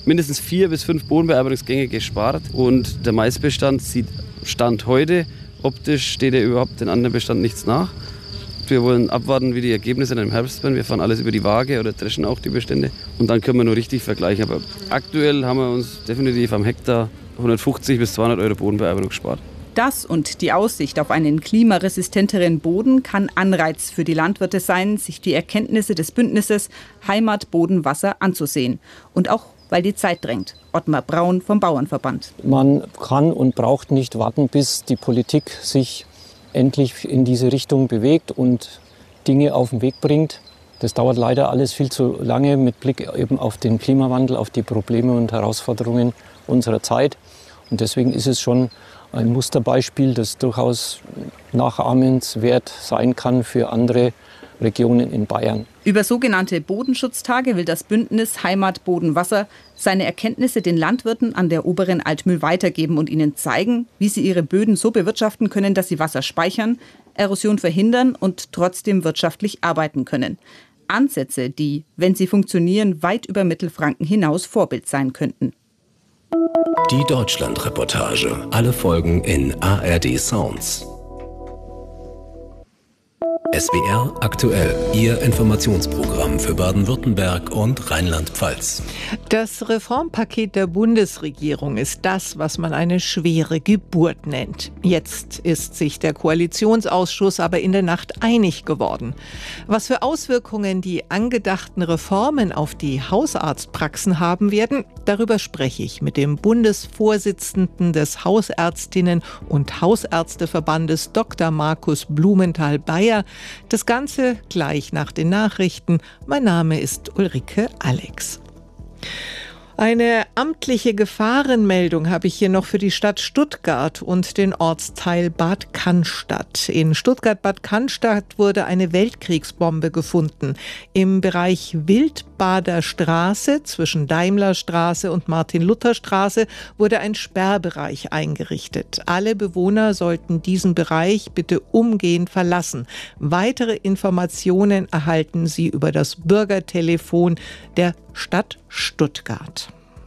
mindestens 4 bis 5 Bodenbearbeitungsgänge gespart. Und der Maisbestand sieht Stand heute, optisch steht er überhaupt den anderen Bestand nichts nach. Wir wollen abwarten, wie die Ergebnisse dann im Herbst werden. Wir fahren alles über die Waage oder dreschen auch die Bestände. Und dann können wir nur richtig vergleichen. Aber aktuell haben wir uns definitiv am Hektar 150 bis 200 Euro Bodenbearbeitung gespart. Das und die Aussicht auf einen klimaresistenteren Boden kann Anreiz für die Landwirte sein, sich die Erkenntnisse des Bündnisses Heimat, Boden, Wasser anzusehen. Und auch, weil die Zeit drängt. Ottmar Braun vom Bauernverband. Man kann und braucht nicht warten, bis die Politik sich endlich in diese Richtung bewegt und Dinge auf den Weg bringt. Das dauert leider alles viel zu lange mit Blick eben auf den Klimawandel, auf die Probleme und Herausforderungen unserer Zeit. Und deswegen ist es schon ein Musterbeispiel, das durchaus nachahmenswert sein kann für andere Regionen in Bayern. Über sogenannte Bodenschutztage will das Bündnis Heimat, Boden, Wasser seine Erkenntnisse den Landwirten an der oberen Altmühl weitergeben und ihnen zeigen, wie sie ihre Böden so bewirtschaften können, dass sie Wasser speichern, Erosion verhindern und trotzdem wirtschaftlich arbeiten können. Ansätze, die, wenn sie funktionieren, weit über Mittelfranken hinaus Vorbild sein könnten. Die Deutschland-Reportage. Alle Folgen in ARD Sounds. SWR aktuell, Ihr Informationsprogramm für Baden-Württemberg und Rheinland-Pfalz. Das Reformpaket der Bundesregierung ist das, was man eine schwere Geburt nennt. Jetzt ist sich der Koalitionsausschuss aber in der Nacht einig geworden. Was für Auswirkungen die angedachten Reformen auf die Hausarztpraxen haben werden, darüber spreche ich mit dem Bundesvorsitzenden des Hausärztinnen- und Hausärzteverbandes Dr. Markus Blumenthal-Beyer. Das Ganze gleich nach den Nachrichten. Mein Name ist Ulrike Alex. Eine amtliche Gefahrenmeldung habe ich hier noch für die Stadt Stuttgart und den Ortsteil Bad Cannstatt. In Stuttgart-Bad Cannstatt wurde eine Weltkriegsbombe gefunden. Im Bereich Wildbader Straße zwischen Daimlerstraße und Martin-Luther-Straße wurde ein Sperrbereich eingerichtet. Alle Bewohner sollten diesen Bereich bitte umgehend verlassen. Weitere Informationen erhalten Sie über das Bürgertelefon der Stadt Stuttgart.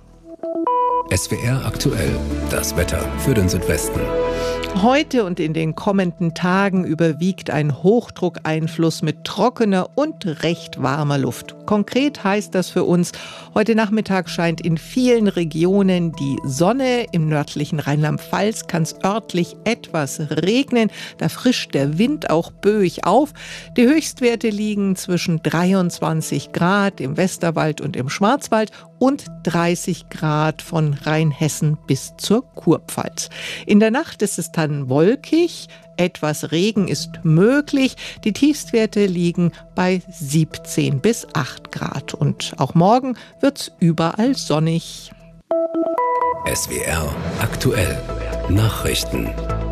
SWR aktuell, das Wetter für den Südwesten. Heute und in den kommenden Tagen überwiegt ein Hochdruckeinfluss mit trockener und recht warmer Luft. Konkret heißt das für uns, heute Nachmittag scheint in vielen Regionen die Sonne. Im nördlichen Rheinland-Pfalz kann es örtlich etwas regnen. Da frischt der Wind auch böig auf. Die Höchstwerte liegen zwischen 23 Grad im Westerwald und im Schwarzwald und 30 Grad von Rheinhessen bis zur Kurpfalz. In der Nacht ist es dann wolkig, etwas Regen ist möglich. Die Tiefstwerte liegen bei 17 bis 8 Grad. Und auch morgen wird's überall sonnig. SWR aktuell. Nachrichten.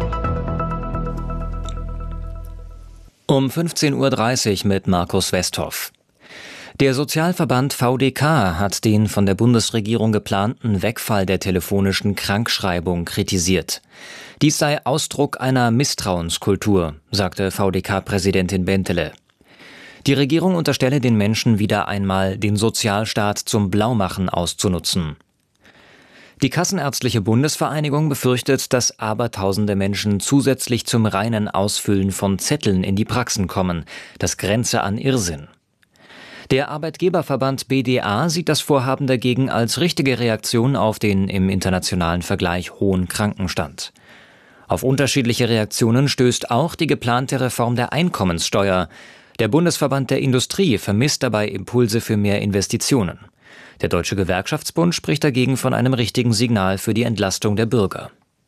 Um 15.30 Uhr mit Markus Westhoff. Der Sozialverband VDK hat den von der Bundesregierung geplanten Wegfall der telefonischen Krankschreibung kritisiert. Dies sei Ausdruck einer Misstrauenskultur, sagte VDK-Präsidentin Bentele. Die Regierung unterstelle den Menschen wieder einmal, den Sozialstaat zum Blaumachen auszunutzen. Die Kassenärztliche Bundesvereinigung befürchtet, dass abertausende Menschen zusätzlich zum reinen Ausfüllen von Zetteln in die Praxen kommen. Das grenze an Irrsinn. Der Arbeitgeberverband BDA sieht das Vorhaben dagegen als richtige Reaktion auf den im internationalen Vergleich hohen Krankenstand. Auf unterschiedliche Reaktionen stößt auch die geplante Reform der Einkommenssteuer. Der Bundesverband der Industrie vermisst dabei Impulse für mehr Investitionen. Der Deutsche Gewerkschaftsbund spricht dagegen von einem richtigen Signal für die Entlastung der Bürger.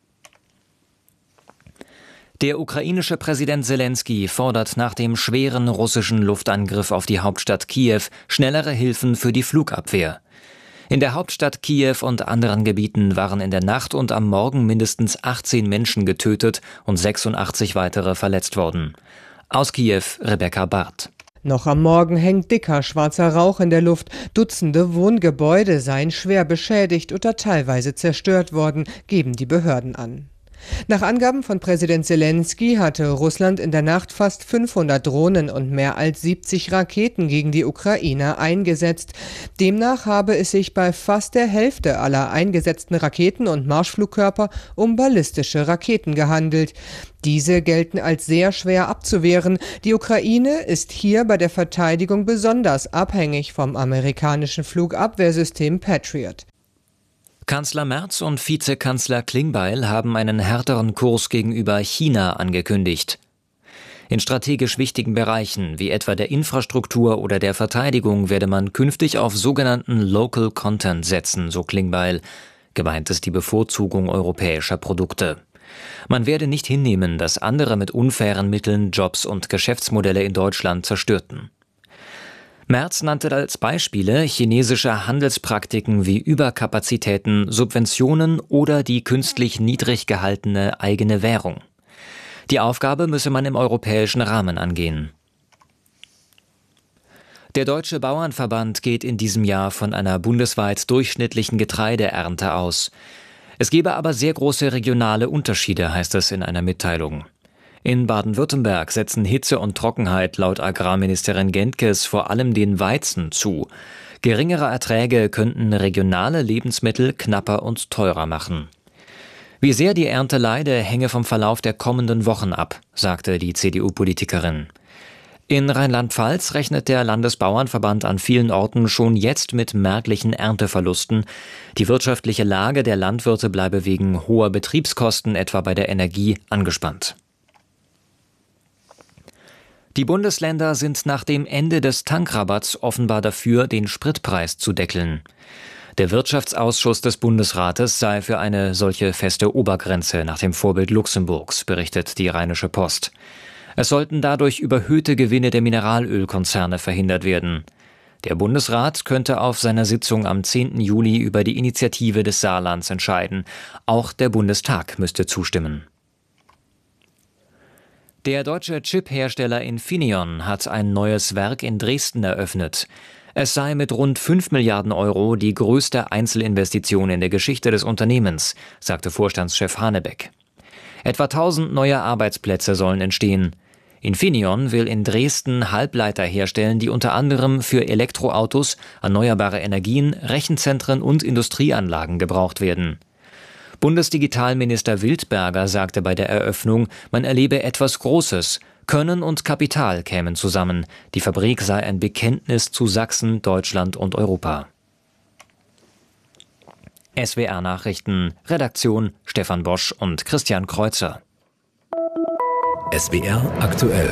Der ukrainische Präsident Selenskyj fordert nach dem schweren russischen Luftangriff auf die Hauptstadt Kiew schnellere Hilfen für die Flugabwehr. In der Hauptstadt Kiew und anderen Gebieten waren in der Nacht und am Morgen mindestens 18 Menschen getötet und 86 weitere verletzt worden. Aus Kiew, Rebecca Barth. Noch am Morgen hängt dicker schwarzer Rauch in der Luft. Dutzende Wohngebäude seien schwer beschädigt oder teilweise zerstört worden, geben die Behörden an. Nach Angaben von Präsident Zelensky hatte Russland in der Nacht fast 500 Drohnen und mehr als 70 Raketen gegen die Ukrainer eingesetzt. Demnach habe es sich bei fast der Hälfte aller eingesetzten Raketen und Marschflugkörper um ballistische Raketen gehandelt. Diese gelten als sehr schwer abzuwehren. Die Ukraine ist hier bei der Verteidigung besonders abhängig vom amerikanischen Flugabwehrsystem Patriot. Kanzler Merz und Vizekanzler Klingbeil haben einen härteren Kurs gegenüber China angekündigt. In strategisch wichtigen Bereichen wie etwa der Infrastruktur oder der Verteidigung werde man künftig auf sogenannten Local Content setzen, so Klingbeil. Gemeint ist die Bevorzugung europäischer Produkte. Man werde nicht hinnehmen, dass andere mit unfairen Mitteln Jobs und Geschäftsmodelle in Deutschland zerstörten. Merz nannte als Beispiele chinesische Handelspraktiken wie Überkapazitäten, Subventionen oder die künstlich niedrig gehaltene eigene Währung. Die Aufgabe müsse man im europäischen Rahmen angehen. Der Deutsche Bauernverband geht in diesem Jahr von einer bundesweit durchschnittlichen Getreideernte aus. Es gebe aber sehr große regionale Unterschiede, heißt es in einer Mitteilung. In Baden-Württemberg setzen Hitze und Trockenheit laut Agrarministerin Gentges vor allem den Weizen zu. Geringere Erträge könnten regionale Lebensmittel knapper und teurer machen. Wie sehr die Ernte leide, hänge vom Verlauf der kommenden Wochen ab, sagte die CDU-Politikerin. In Rheinland-Pfalz rechnet der Landesbauernverband an vielen Orten schon jetzt mit merklichen Ernteverlusten. Die wirtschaftliche Lage der Landwirte bleibe wegen hoher Betriebskosten, etwa bei der Energie, angespannt. Die Bundesländer sind nach dem Ende des Tankrabatts offenbar dafür, den Spritpreis zu deckeln. Der Wirtschaftsausschuss des Bundesrates sei für eine solche feste Obergrenze nach dem Vorbild Luxemburgs, berichtet die Rheinische Post. Es sollten dadurch überhöhte Gewinne der Mineralölkonzerne verhindert werden. Der Bundesrat könnte auf seiner Sitzung am 10. Juli über die Initiative des Saarlands entscheiden. Auch der Bundestag müsste zustimmen. Der deutsche Chip-Hersteller Infineon hat ein neues Werk in Dresden eröffnet. Es sei mit rund 5 Milliarden Euro die größte Einzelinvestition in der Geschichte des Unternehmens, sagte Vorstandschef Hanebeck. Etwa 1000 neue Arbeitsplätze sollen entstehen. Infineon will in Dresden Halbleiter herstellen, die unter anderem für Elektroautos, erneuerbare Energien, Rechenzentren und Industrieanlagen gebraucht werden. Bundesdigitalminister Wildberger sagte bei der Eröffnung, man erlebe etwas Großes. Können und Kapital kämen zusammen. Die Fabrik sei ein Bekenntnis zu Sachsen, Deutschland und Europa. SWR Nachrichten, Redaktion Stefan Bosch und Christian Kreuzer. SWR aktuell.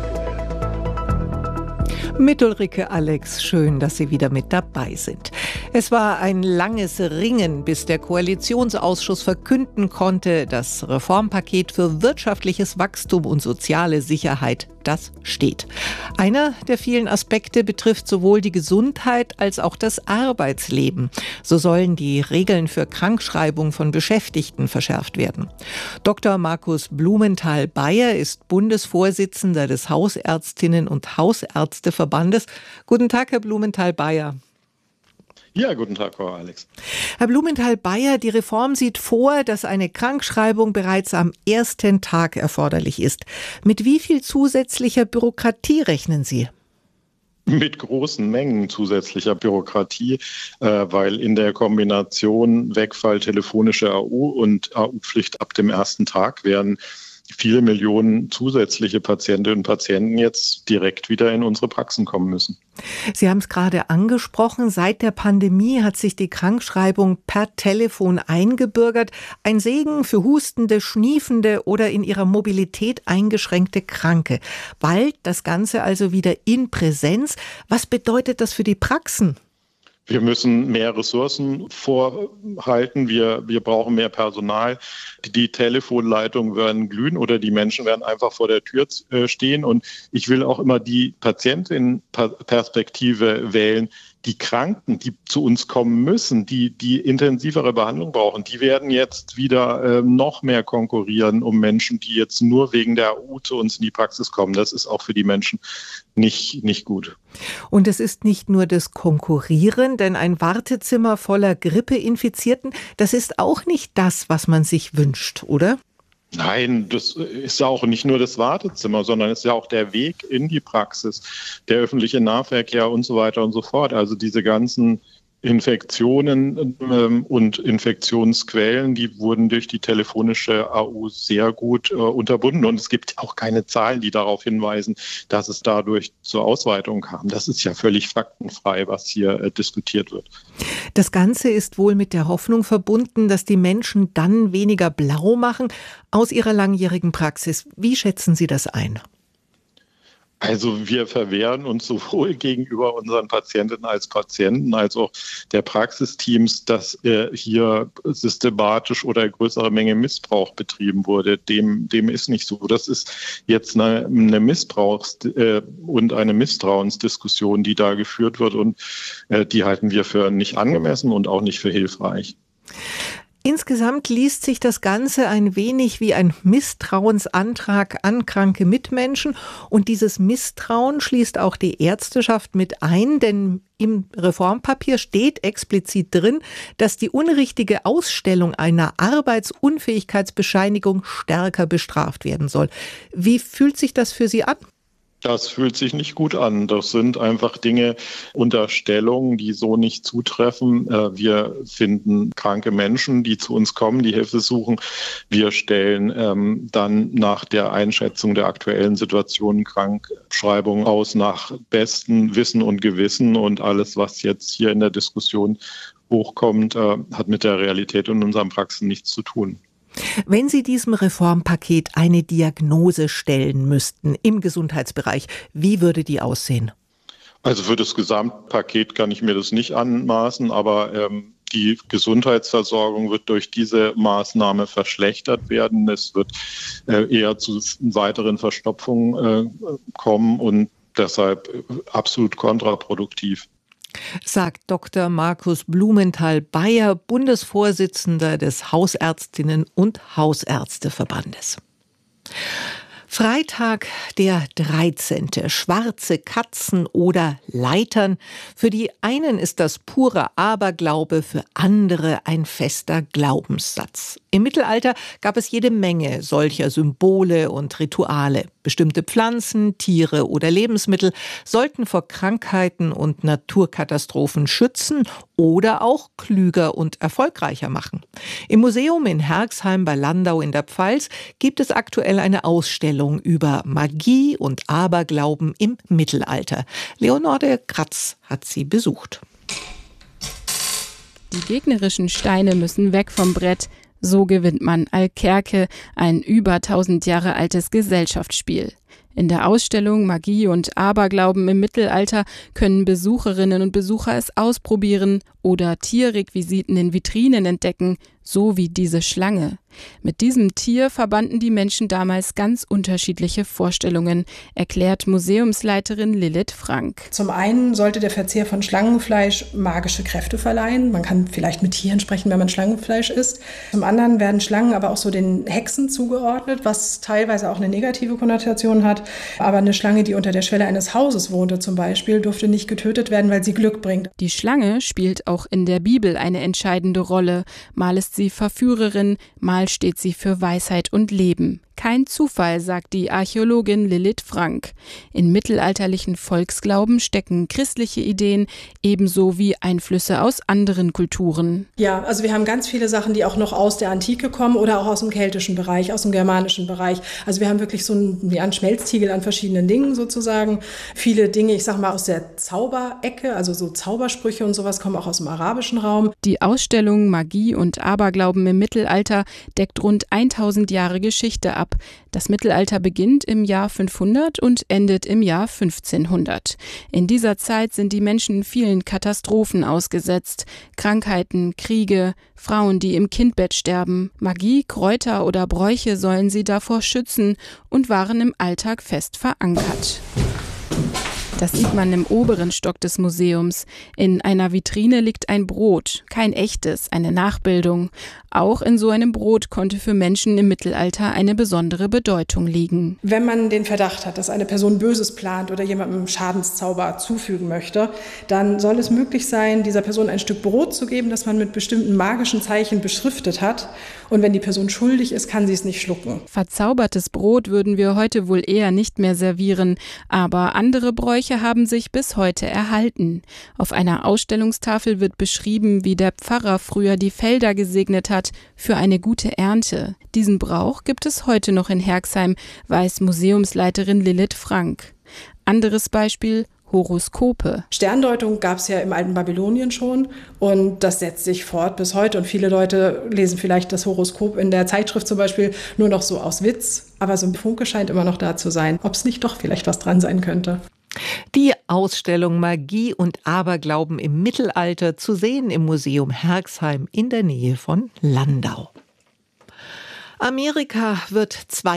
Mit Ulrike Alex, schön, dass Sie wieder mit dabei sind. Es war ein langes Ringen, bis der Koalitionsausschuss verkünden konnte, das Reformpaket für wirtschaftliches Wachstum und soziale Sicherheit, das steht. Einer der vielen Aspekte betrifft sowohl die Gesundheit als auch das Arbeitsleben. So sollen die Regeln für Krankschreibung von Beschäftigten verschärft werden. Dr. Markus Blumenthal-Beyer ist Bundesvorsitzender des Hausärztinnen- und Hausärzteverbandes. Guten Tag, Herr Blumenthal-Beyer. Ja, guten Tag, Frau Alex. Herr Blumenthal-Beyer, die Reform sieht vor, dass eine Krankschreibung bereits am ersten Tag erforderlich ist. Mit wie viel zusätzlicher Bürokratie rechnen Sie? Mit großen Mengen zusätzlicher Bürokratie, weil in der Kombination Wegfall telefonischer AU und AU-Pflicht ab dem ersten Tag werden viele Millionen zusätzliche Patientinnen und Patienten jetzt direkt wieder in unsere Praxen kommen müssen. Sie haben es gerade angesprochen, seit der Pandemie hat sich die Krankschreibung per Telefon eingebürgert. Ein Segen für hustende, schniefende oder in ihrer Mobilität eingeschränkte Kranke. Bald das Ganze also wieder in Präsenz. Was bedeutet das für die Praxen? Wir müssen mehr Ressourcen vorhalten, wir brauchen mehr Personal. Die Telefonleitungen werden glühen oder die Menschen werden einfach vor der Tür stehen. Und ich will auch immer die Patientinnenperspektive wählen. Die Kranken, die zu uns kommen müssen, die intensivere Behandlung brauchen, die werden jetzt wieder noch mehr konkurrieren um Menschen, die jetzt nur wegen der AU zu uns in die Praxis kommen. Das ist auch für die Menschen nicht gut. Und es ist nicht nur das Konkurrieren, denn ein Wartezimmer voller Grippeinfizierten, das ist auch nicht das, was man sich wünscht, oder? Nein, das ist ja auch nicht nur das Wartezimmer, sondern es ist ja auch der Weg in die Praxis, der öffentliche Nahverkehr und so weiter und so fort. Also diese ganzen Infektionen und Infektionsquellen, die wurden durch die telefonische AU sehr gut unterbunden. Und es gibt auch keine Zahlen, die darauf hinweisen, dass es dadurch zur Ausweitung kam. Das ist ja völlig faktenfrei, was hier diskutiert wird. Das Ganze ist wohl mit der Hoffnung verbunden, dass die Menschen dann weniger blau machen aus ihrer langjährigen Praxis. Wie schätzen Sie das ein? Also wir verwehren uns sowohl gegenüber unseren Patientinnen als Patienten als auch der Praxisteams, dass hier systematisch oder in größerer Menge Missbrauch betrieben wurde. Dem ist nicht so. Das ist jetzt eine und eine Misstrauensdiskussion, die da geführt wird, und die halten wir für nicht angemessen und auch nicht für hilfreich. Insgesamt liest sich das Ganze ein wenig wie ein Misstrauensantrag an kranke Mitmenschen. Und dieses Misstrauen schließt auch die Ärzteschaft mit ein, denn im Reformpapier steht explizit drin, dass die unrichtige Ausstellung einer Arbeitsunfähigkeitsbescheinigung stärker bestraft werden soll. Wie fühlt sich das für Sie an? Das fühlt sich nicht gut an. Das sind einfach Dinge, Unterstellungen, die so nicht zutreffen. Wir finden kranke Menschen, die zu uns kommen, die Hilfe suchen. Wir stellen dann nach der Einschätzung der aktuellen Situation Krankschreibungen aus nach bestem Wissen und Gewissen. Und alles, was jetzt hier in der Diskussion hochkommt, hat mit der Realität in unseren Praxen nichts zu tun. Wenn Sie diesem Reformpaket eine Diagnose stellen müssten im Gesundheitsbereich, wie würde die aussehen? Also für das Gesamtpaket kann ich mir das nicht anmaßen, aber die Gesundheitsversorgung wird durch diese Maßnahme verschlechtert werden. Es wird eher zu weiteren Verstopfungen kommen und deshalb absolut kontraproduktiv. Sagt Dr. Markus Blumenthal-Beyer, Bundesvorsitzender des Hausärztinnen- und Hausärzteverbandes. Freitag der 13. Schwarze Katzen oder Leitern. Für die einen ist das purer Aberglaube, für andere ein fester Glaubenssatz. Im Mittelalter gab es jede Menge solcher Symbole und Rituale. Bestimmte Pflanzen, Tiere oder Lebensmittel sollten vor Krankheiten und Naturkatastrophen schützen oder auch klüger und erfolgreicher machen. Im Museum in Herxheim bei Landau in der Pfalz gibt es aktuell eine Ausstellung über Magie und Aberglauben im Mittelalter. Leonorde Kratz hat sie besucht. Die gegnerischen Steine müssen weg vom Brett. So gewinnt man Alkerke, ein über 1000 Jahre altes Gesellschaftsspiel. In der Ausstellung Magie und Aberglauben im Mittelalter können Besucherinnen und Besucher es ausprobieren oder Tierrequisiten in Vitrinen entdecken, so wie diese Schlange. Mit diesem Tier verbanden die Menschen damals ganz unterschiedliche Vorstellungen, erklärt Museumsleiterin Lilith Frank. Zum einen sollte der Verzehr von Schlangenfleisch magische Kräfte verleihen. Man kann vielleicht mit Tieren sprechen, wenn man Schlangenfleisch isst. Zum anderen werden Schlangen aber auch so den Hexen zugeordnet, was teilweise auch eine negative Konnotation hat. Aber eine Schlange, die unter der Schwelle eines Hauses wohnte zum Beispiel, durfte nicht getötet werden, weil sie Glück bringt. Die Schlange spielt auch in der Bibel eine entscheidende Rolle. Mal ist sie Verführerin, mal steht sie für Weisheit und Leben. Kein Zufall, sagt die Archäologin Lilith Frank. In mittelalterlichen Volksglauben stecken christliche Ideen ebenso wie Einflüsse aus anderen Kulturen. Ja, also wir haben ganz viele Sachen, die auch noch aus der Antike kommen oder auch aus dem keltischen Bereich, aus dem germanischen Bereich. Also wir haben wirklich so einen Schmelztiegel an verschiedenen Dingen sozusagen. Viele Dinge, ich sag mal, aus der Zauberecke, also so Zaubersprüche und sowas kommen auch aus dem arabischen Raum. Die Ausstellung Magie und Aberglauben im Mittelalter deckt rund 1000 Jahre Geschichte ab. Das Mittelalter beginnt im Jahr 500 und endet im Jahr 1500. In dieser Zeit sind die Menschen vielen Katastrophen ausgesetzt. Krankheiten, Kriege, Frauen, die im Kindbett sterben. Magie, Kräuter oder Bräuche sollen sie davor schützen und waren im Alltag fest verankert. Das sieht man im oberen Stock des Museums. In einer Vitrine liegt ein Brot, kein echtes, eine Nachbildung. Auch in so einem Brot konnte für Menschen im Mittelalter eine besondere Bedeutung liegen. Wenn man den Verdacht hat, dass eine Person Böses plant oder jemandem Schadenszauber zufügen möchte, dann soll es möglich sein, dieser Person ein Stück Brot zu geben, das man mit bestimmten magischen Zeichen beschriftet hat. Und wenn die Person schuldig ist, kann sie es nicht schlucken. Verzaubertes Brot würden wir heute wohl eher nicht mehr servieren, aber andere Bräuche haben sich bis heute erhalten. Auf einer Ausstellungstafel wird beschrieben, wie der Pfarrer früher die Felder gesegnet hat für eine gute Ernte. Diesen Brauch gibt es heute noch in Herxheim, weiß Museumsleiterin Lilith Frank. Anderes Beispiel: Horoskope. Sterndeutung gab es ja im alten Babylonien schon und das setzt sich fort bis heute. Und viele Leute lesen vielleicht das Horoskop in der Zeitschrift zum Beispiel nur noch so aus Witz. Aber so ein Funke scheint immer noch da zu sein, ob es nicht doch vielleicht was dran sein könnte. Die Ausstellung Magie und Aberglauben im Mittelalter zu sehen im Museum Herxheim in der Nähe von Landau. Amerika wird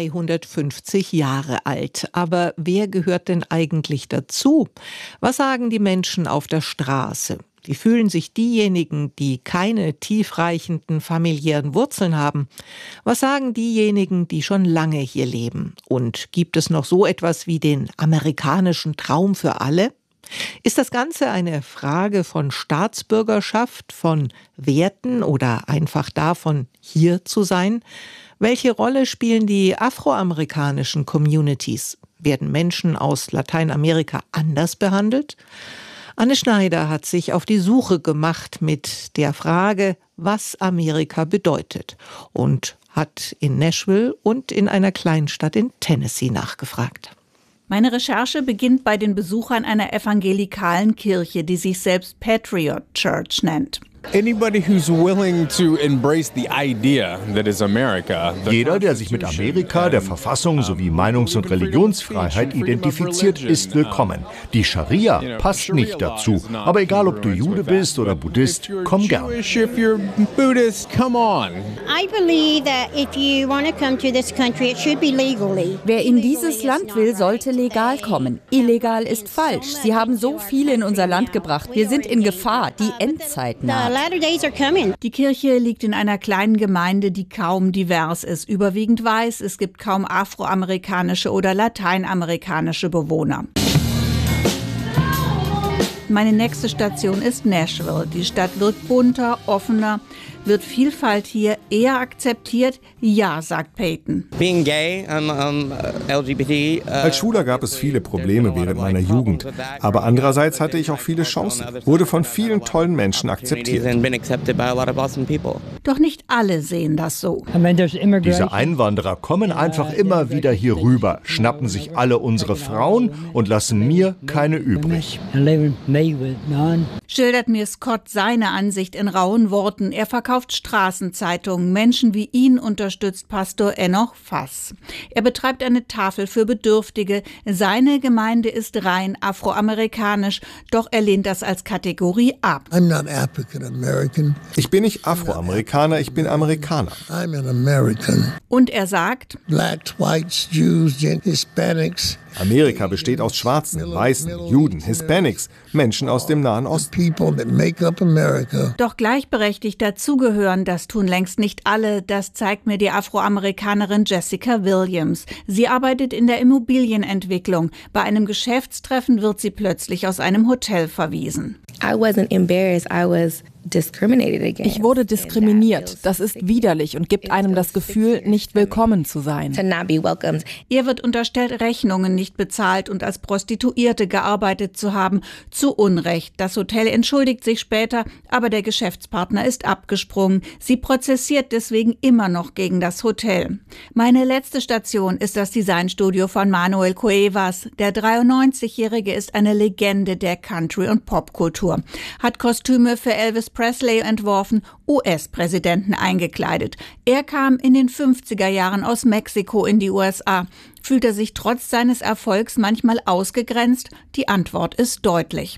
250 Jahre alt. Aber wer gehört denn eigentlich dazu? Was sagen die Menschen auf der Straße? Wie fühlen sich diejenigen, die keine tiefreichenden familiären Wurzeln haben? Was sagen diejenigen, die schon lange hier leben? Und gibt es noch so etwas wie den amerikanischen Traum für alle? Ist das Ganze eine Frage von Staatsbürgerschaft, von Werten oder einfach davon, hier zu sein? Welche Rolle spielen die afroamerikanischen Communities? Werden Menschen aus Lateinamerika anders behandelt? Anne Schneider hat sich auf die Suche gemacht mit der Frage, was Amerika bedeutet, und hat in Nashville und in einer Kleinstadt in Tennessee nachgefragt. Meine Recherche beginnt bei den Besuchern einer evangelikalen Kirche, die sich selbst Patriot Church nennt. Jeder, der sich mit Amerika, der Verfassung sowie Meinungs- und Religionsfreiheit identifiziert, ist willkommen. Die Scharia passt nicht dazu, aber egal ob du Jude bist oder Buddhist, komm gern. Wer in dieses Land will, sollte legal kommen. Illegal ist falsch. Sie haben so viele in unser Land gebracht. Wir sind in Gefahr. Die Endzeit naht. Die Kirche liegt in einer kleinen Gemeinde, die kaum divers ist. Überwiegend weiß, es gibt kaum afroamerikanische oder lateinamerikanische Bewohner. Meine nächste Station ist Nashville. Die Stadt wirkt bunter, offener. Wird Vielfalt hier eher akzeptiert? Ja, sagt Peyton. Als Schüler gab es viele Probleme während meiner Jugend. Aber andererseits hatte ich auch viele Chancen. Wurde von vielen tollen Menschen akzeptiert. Doch nicht alle sehen das so. Diese Einwanderer kommen einfach immer wieder hier rüber, schnappen sich alle unsere Frauen und lassen mir keine übrig. Schildert mir Scott seine Ansicht in rauen Worten. Er verkauft Straßenzeitungen. Menschen wie ihn unterstützt Pastor Enoch Fass. Er betreibt eine Tafel für Bedürftige. Seine Gemeinde ist rein afroamerikanisch, doch er lehnt das als Kategorie ab. Ich bin nicht Afroamerikaner, ich bin Amerikaner. Und er sagt, Blacks, Whites, Jews, Hispanics. Amerika besteht aus Schwarzen, Weißen, Juden, Hispanics, Menschen aus dem Nahen Osten. Doch gleichberechtigt dazugehören, das tun längst nicht alle. Das zeigt mir die Afroamerikanerin Jessica Williams. Sie arbeitet in der Immobilienentwicklung. Bei einem Geschäftstreffen wird sie plötzlich aus einem Hotel verwiesen. Ich wurde diskriminiert. Das ist widerlich und gibt einem das Gefühl, nicht willkommen zu sein. Ihr wird unterstellt, Rechnungen nicht bezahlt und als Prostituierte gearbeitet zu haben. Zu Unrecht. Das Hotel entschuldigt sich später, aber der Geschäftspartner ist abgesprungen. Sie prozessiert deswegen immer noch gegen das Hotel. Meine letzte Station ist das Designstudio von Manuel Cuevas. Der 93-Jährige ist eine Legende der Country- und Popkultur. Hat Kostüme für Elvis Presley entworfen, US-Präsidenten eingekleidet. Er kam in den 50er Jahren aus Mexiko in die USA, Fühlt er sich trotz seines Erfolgs manchmal ausgegrenzt? Die Antwort ist deutlich.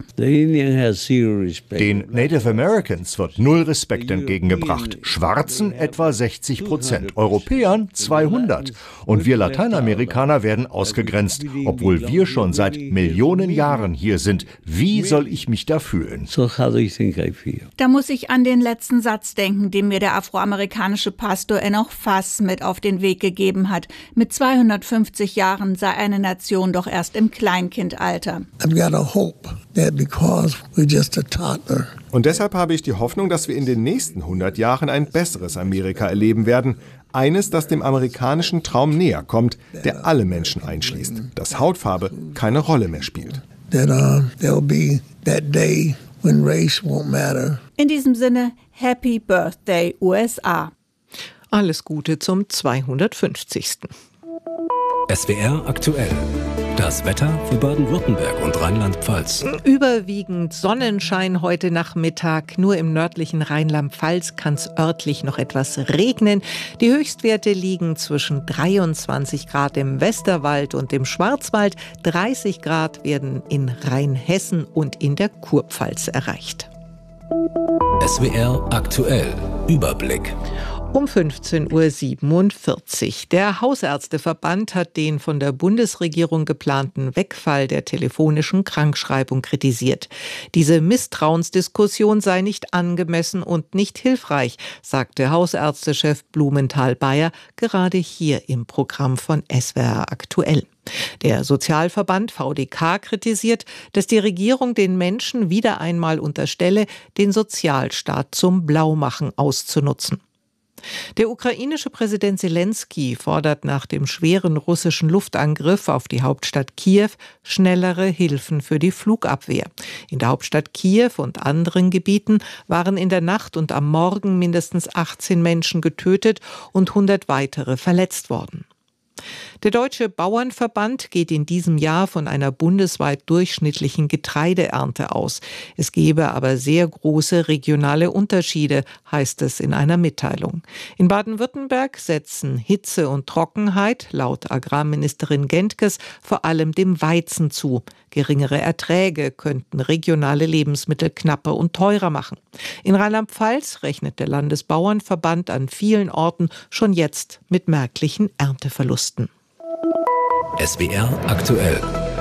Den Native Americans wird 0 Respekt entgegengebracht, Schwarzen etwa 60%, Europäern 200. Und wir Lateinamerikaner werden ausgegrenzt, obwohl wir schon seit Millionen Jahren hier sind. Wie soll ich mich da fühlen? Da muss ich an den letzten Satz denken, den mir der afroamerikanische Pastor Enoch Fass mit auf den Weg gegeben hat. Mit 250 Jahren sei eine Nation doch erst im Kleinkindalter. Und deshalb habe ich die Hoffnung, dass wir in den nächsten 100 Jahren ein besseres Amerika erleben werden. Eines, das dem amerikanischen Traum näher kommt, der alle Menschen einschließt, dass Hautfarbe keine Rolle mehr spielt. In diesem Sinne, Happy Birthday USA. Alles Gute zum 250. SWR aktuell. Das Wetter für Baden-Württemberg und Rheinland-Pfalz. Überwiegend Sonnenschein heute Nachmittag. Nur im nördlichen Rheinland-Pfalz kann es örtlich noch etwas regnen. Die Höchstwerte liegen zwischen 23 Grad im Westerwald und im Schwarzwald. 30 Grad werden in Rheinhessen und in der Kurpfalz erreicht. SWR aktuell. Überblick. Um 15.47 Uhr. Der Hausärzteverband hat den von der Bundesregierung geplanten Wegfall der telefonischen Krankschreibung kritisiert. Diese Misstrauensdiskussion sei nicht angemessen und nicht hilfreich, sagte Hausärztechef Blumenthal-Bayer gerade hier im Programm von SWR aktuell. Der Sozialverband VDK kritisiert, dass die Regierung den Menschen wieder einmal unterstelle, den Sozialstaat zum Blaumachen auszunutzen. Der ukrainische Präsident Selenskyj fordert nach dem schweren russischen Luftangriff auf die Hauptstadt Kiew schnellere Hilfen für die Flugabwehr. In der Hauptstadt Kiew und anderen Gebieten waren in der Nacht und am Morgen mindestens 18 Menschen getötet und 100 weitere verletzt worden. Der Deutsche Bauernverband geht in diesem Jahr von einer bundesweit durchschnittlichen Getreideernte aus. Es gebe aber sehr große regionale Unterschiede, heißt es in einer Mitteilung. In Baden-Württemberg setzen Hitze und Trockenheit laut Agrarministerin Gentges vor allem dem Weizen zu. Geringere Erträge könnten regionale Lebensmittel knapper und teurer machen. In Rheinland-Pfalz rechnet der Landesbauernverband an vielen Orten schon jetzt mit merklichen Ernteverlusten. SWR aktuell.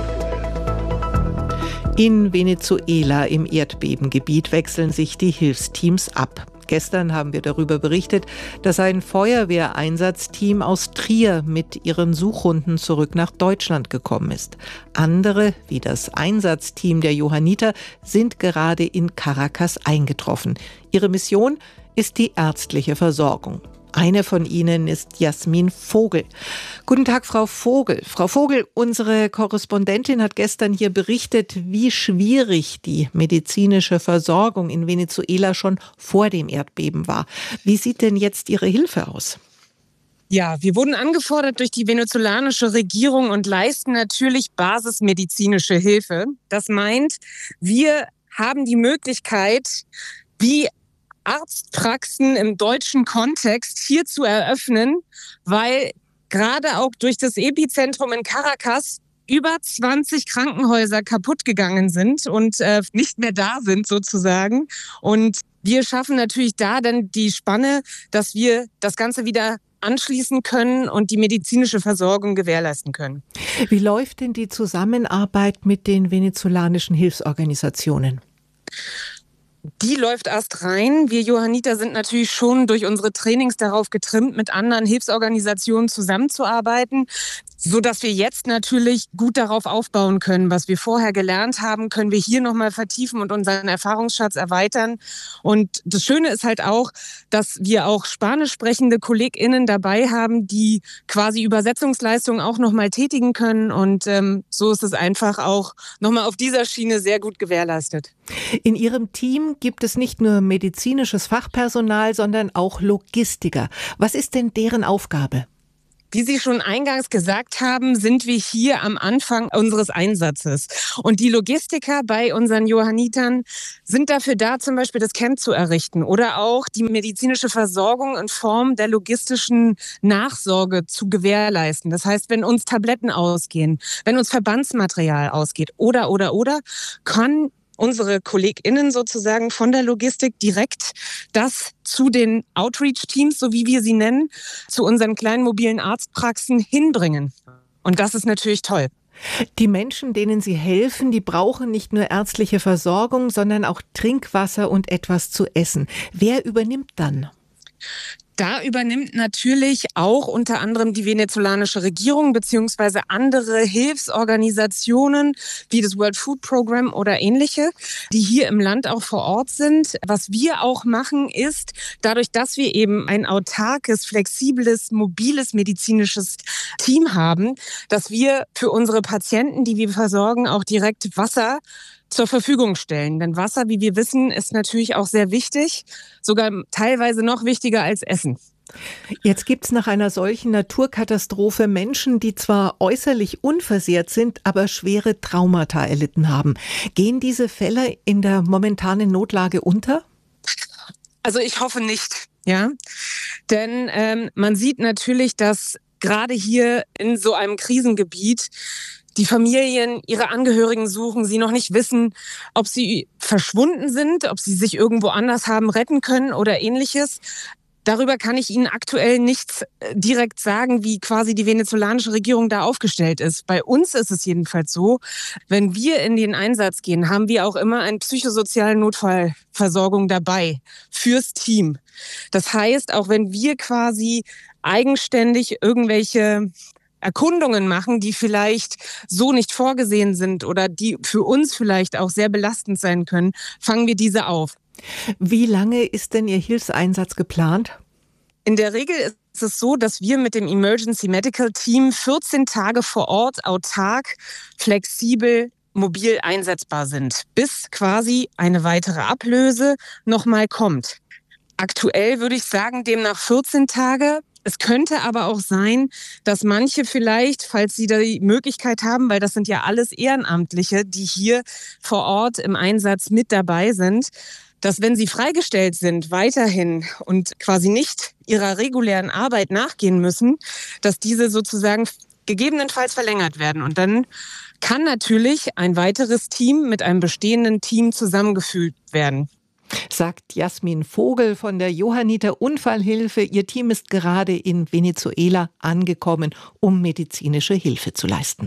In Venezuela im Erdbebengebiet wechseln sich die Hilfsteams ab. Gestern haben wir darüber berichtet, dass ein Feuerwehreinsatzteam aus Trier mit ihren Suchhunden zurück nach Deutschland gekommen ist. Andere, wie das Einsatzteam der Johanniter, sind gerade in Caracas eingetroffen. Ihre Mission ist die ärztliche Versorgung. Eine von ihnen ist Jasmin Vogel. Guten Tag, Frau Vogel. Frau Vogel, unsere Korrespondentin hat gestern hier berichtet, wie schwierig die medizinische Versorgung in Venezuela schon vor dem Erdbeben war. Wie sieht denn jetzt Ihre Hilfe aus? Ja, wir wurden angefordert durch die venezolanische Regierung und leisten natürlich basismedizinische Hilfe. Das meint, wir haben die Möglichkeit, wie Arztpraxen im deutschen Kontext hier zu eröffnen, weil gerade auch durch das Epizentrum in Caracas über 20 Krankenhäuser kaputt gegangen sind und nicht mehr da sind sozusagen. Und wir schaffen natürlich da dann die Spanne, dass wir das Ganze wieder anschließen können und die medizinische Versorgung gewährleisten können. Wie läuft denn die Zusammenarbeit mit den venezolanischen Hilfsorganisationen? Die läuft erst rein. Wir Johanniter sind natürlich schon durch unsere Trainings darauf getrimmt, mit anderen Hilfsorganisationen zusammenzuarbeiten, sodass wir jetzt natürlich gut darauf aufbauen können. Was wir vorher gelernt haben, können wir hier nochmal vertiefen und unseren Erfahrungsschatz erweitern. Und das Schöne ist halt auch, dass wir auch spanisch sprechende KollegInnen dabei haben, die quasi Übersetzungsleistungen auch nochmal tätigen können. Und so ist es einfach auch nochmal auf dieser Schiene sehr gut gewährleistet. In Ihrem Team gibt es nicht nur medizinisches Fachpersonal, sondern auch Logistiker. Was ist denn deren Aufgabe? Wie Sie schon eingangs gesagt haben, sind wir hier am Anfang unseres Einsatzes. Und die Logistiker bei unseren Johannitern sind dafür da, zum Beispiel das Camp zu errichten oder auch die medizinische Versorgung in Form der logistischen Nachsorge zu gewährleisten. Das heißt, wenn uns Tabletten ausgehen, wenn uns Verbandsmaterial ausgeht oder, kann unsere KollegInnen sozusagen von der Logistik direkt das zu den Outreach-Teams, so wie wir sie nennen, zu unseren kleinen mobilen Arztpraxen hinbringen. Und das ist natürlich toll. Die Menschen, denen Sie helfen, die brauchen nicht nur ärztliche Versorgung, sondern auch Trinkwasser und etwas zu essen. Wer übernimmt dann? Da übernimmt natürlich auch unter anderem die venezolanische Regierung beziehungsweise andere Hilfsorganisationen wie das World Food Program oder ähnliche, die hier im Land auch vor Ort sind. Was wir auch machen ist, dadurch, dass wir eben ein autarkes, flexibles, mobiles medizinisches Team haben, dass wir für unsere Patienten, die wir versorgen, auch direkt Wasser zur Verfügung stellen. Denn Wasser, wie wir wissen, ist natürlich auch sehr wichtig, sogar teilweise noch wichtiger als Essen. Jetzt gibt es nach einer solchen Naturkatastrophe Menschen, die zwar äußerlich unversehrt sind, aber schwere Traumata erlitten haben. Gehen diese Fälle in der momentanen Notlage unter? Also ich hoffe nicht, ja. Denn man sieht natürlich, dass gerade hier in so einem Krisengebiet die Familien ihre Angehörigen suchen, sie noch nicht wissen, ob sie verschwunden sind, ob sie sich irgendwo anders haben retten können oder ähnliches. Darüber kann ich Ihnen aktuell nichts direkt sagen, wie quasi die venezolanische Regierung da aufgestellt ist. Bei uns ist es jedenfalls so, wenn wir in den Einsatz gehen, haben wir auch immer eine psychosoziale Notfallversorgung dabei fürs Team. Das heißt, auch wenn wir quasi eigenständig irgendwelche Erkundungen machen, die vielleicht so nicht vorgesehen sind oder die für uns vielleicht auch sehr belastend sein können, fangen wir diese auf. Wie lange ist denn Ihr Hilfseinsatz geplant? In der Regel ist es so, dass wir mit dem Emergency Medical Team 14 Tage vor Ort autark, flexibel, mobil einsetzbar sind, bis quasi eine weitere Ablöse nochmal kommt. Aktuell würde ich sagen, demnach 14 Tage. Es könnte aber auch sein, dass manche vielleicht, falls sie die Möglichkeit haben, weil das sind ja alles Ehrenamtliche, die hier vor Ort im Einsatz mit dabei sind, dass wenn sie freigestellt sind weiterhin und quasi nicht ihrer regulären Arbeit nachgehen müssen, dass diese sozusagen gegebenenfalls verlängert werden. Und dann kann natürlich ein weiteres Team mit einem bestehenden Team zusammengefügt werden. Sagt Jasmin Vogel von der Johanniter Unfallhilfe. Ihr Team ist gerade in Venezuela angekommen, um medizinische Hilfe zu leisten.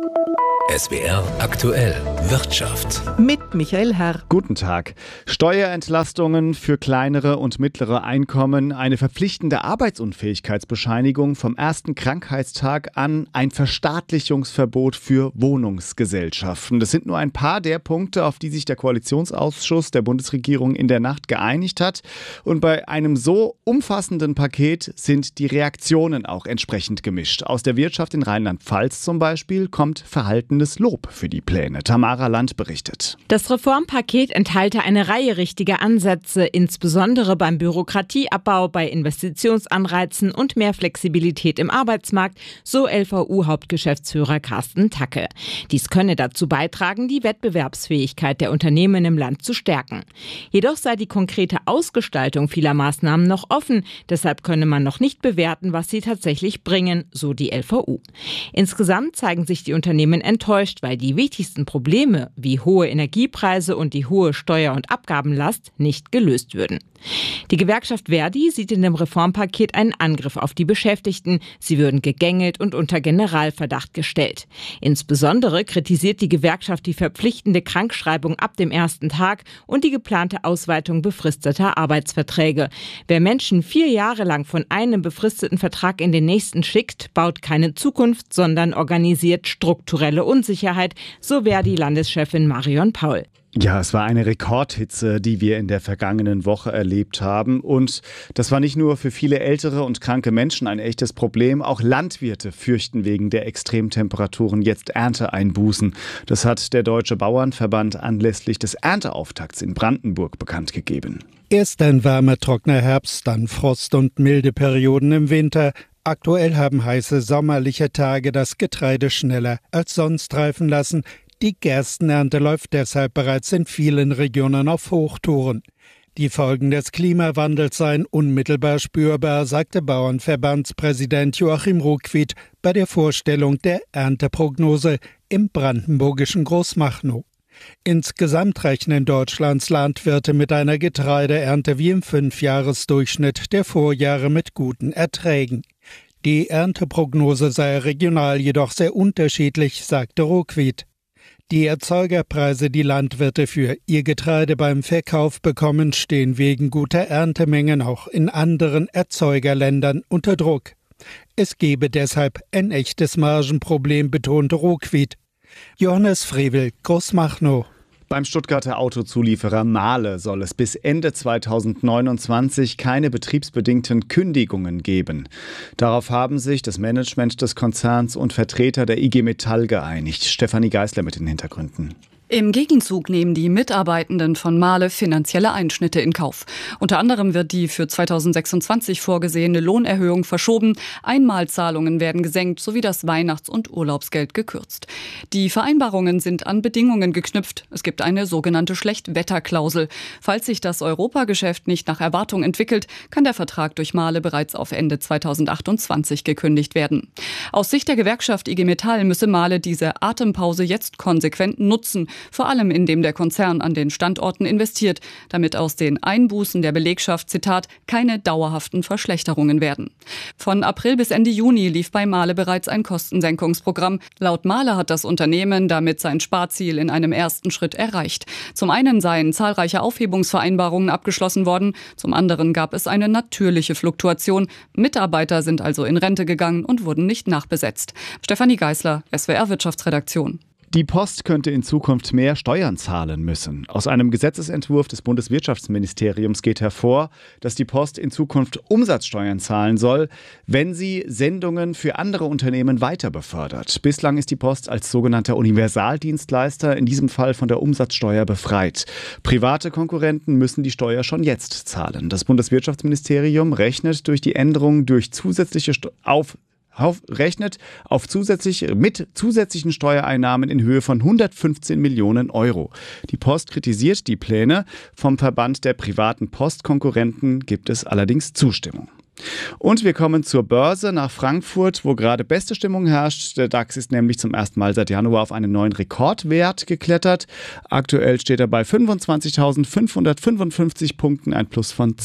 SWR aktuell Wirtschaft. Mit Michael Herr. Guten Tag. Steuerentlastungen für kleinere und mittlere Einkommen, eine verpflichtende Arbeitsunfähigkeitsbescheinigung vom ersten Krankheitstag an, ein Verstaatlichungsverbot für Wohnungsgesellschaften. Das sind nur ein paar der Punkte, auf die sich der Koalitionsausschuss der Bundesregierung in der Nacht geeinigt hat. Und bei einem so umfassenden Paket sind die Reaktionen auch entsprechend gemischt. Aus der Wirtschaft in Rheinland-Pfalz zum Beispiel kommt verhaltenes Lob für die Pläne. Tamara Land berichtet. Das Reformpaket enthalte eine Reihe richtiger Ansätze, insbesondere beim Bürokratieabbau, bei Investitionsanreizen und mehr Flexibilität im Arbeitsmarkt, so LVU-Hauptgeschäftsführer Carsten Tacke. Dies könne dazu beitragen, die Wettbewerbsfähigkeit der Unternehmen im Land zu stärken. Jedoch sei die konkrete Ausgestaltung vieler Maßnahmen noch offen, deshalb könne man noch nicht bewerten, was sie tatsächlich bringen, so die LVU. Insgesamt zeigen sich die Unternehmen enttäuscht, weil die wichtigsten Probleme wie hohe Energiepreise und die hohe Steuer- und Abgabenlast nicht gelöst würden. Die Gewerkschaft Verdi sieht in dem Reformpaket einen Angriff auf die Beschäftigten. Sie würden gegängelt und unter Generalverdacht gestellt. Insbesondere kritisiert die Gewerkschaft die verpflichtende Krankschreibung ab dem ersten Tag und die geplante Ausweitung befristeter Arbeitsverträge. Wer Menschen 4 Jahre lang von einem befristeten Vertrag in den nächsten schickt, baut keine Zukunft, sondern organisiert strukturelle Unsicherheit, so Verdi-Landeschefin Marion Paul. Ja, es war eine Rekordhitze, die wir in der vergangenen Woche erlebt haben. Und das war nicht nur für viele ältere und kranke Menschen ein echtes Problem. Auch Landwirte fürchten wegen der Extremtemperaturen jetzt Ernteeinbußen. Das hat der Deutsche Bauernverband anlässlich des Ernteauftakts in Brandenburg bekannt gegeben. Erst ein warmer, trockener Herbst, dann Frost und milde Perioden im Winter. Aktuell haben heiße sommerliche Tage das Getreide schneller als sonst reifen lassen. Die Gerstenernte läuft deshalb bereits in vielen Regionen auf Hochtouren. Die Folgen des Klimawandels seien unmittelbar spürbar, sagte Bauernverbandspräsident Joachim Ruckwied bei der Vorstellung der Ernteprognose im brandenburgischen Großmachnow. Insgesamt rechnen Deutschlands Landwirte mit einer Getreideernte wie im 5-Jahres-Durchschnitt der Vorjahre mit guten Erträgen. Die Ernteprognose sei regional jedoch sehr unterschiedlich, sagte Ruckwied. Die Erzeugerpreise, die Landwirte für ihr Getreide beim Verkauf bekommen, stehen wegen guter Erntemengen auch in anderen Erzeugerländern unter Druck. Es gebe deshalb ein echtes Margenproblem, betonte Ruckwied. Johannes Frevel, Großmachnow. Beim Stuttgarter Autozulieferer Mahle soll es bis Ende 2029 keine betriebsbedingten Kündigungen geben. Darauf haben sich das Management des Konzerns und Vertreter der IG Metall geeinigt. Stefanie Geisler mit den Hintergründen. Im Gegenzug nehmen die Mitarbeitenden von Mahle finanzielle Einschnitte in Kauf. Unter anderem wird die für 2026 vorgesehene Lohnerhöhung verschoben, Einmalzahlungen werden gesenkt sowie das Weihnachts- und Urlaubsgeld gekürzt. Die Vereinbarungen sind an Bedingungen geknüpft. Es gibt eine sogenannte Schlechtwetterklausel. Falls sich das Europageschäft nicht nach Erwartung entwickelt, kann der Vertrag durch Mahle bereits auf Ende 2028 gekündigt werden. Aus Sicht der Gewerkschaft IG Metall müsse Mahle diese Atempause jetzt konsequent nutzen, vor allem indem der Konzern an den Standorten investiert, damit aus den Einbußen der Belegschaft, Zitat, keine dauerhaften Verschlechterungen werden. Von April bis Ende Juni lief bei Mahle bereits ein Kostensenkungsprogramm. Laut Mahle hat das Unternehmen damit sein Sparziel in einem ersten Schritt erreicht. Zum einen seien zahlreiche Aufhebungsvereinbarungen abgeschlossen worden, zum anderen gab es eine natürliche Fluktuation. Mitarbeiter sind also in Rente gegangen und wurden nicht nachbesetzt. Stefanie Geisler, SWR Wirtschaftsredaktion. Die Post könnte in Zukunft mehr Steuern zahlen müssen. Aus einem Gesetzesentwurf des Bundeswirtschaftsministeriums geht hervor, dass die Post in Zukunft Umsatzsteuern zahlen soll, wenn sie Sendungen für andere Unternehmen weiter befördert. Bislang ist die Post als sogenannter Universaldienstleister in diesem Fall von der Umsatzsteuer befreit. Private Konkurrenten müssen die Steuer schon jetzt zahlen. Das Bundeswirtschaftsministerium rechnet durch die Änderung durch zusätzliche mit zusätzlichen Steuereinnahmen in Höhe von 115 Millionen Euro. Die Post kritisiert die Pläne. Vom Verband der privaten Postkonkurrenten gibt es allerdings Zustimmung. Und wir kommen zur Börse nach Frankfurt, wo gerade beste Stimmung herrscht. Der DAX ist nämlich zum ersten Mal seit Januar auf einen neuen Rekordwert geklettert. Aktuell steht er bei 25.555 Punkten, ein Plus von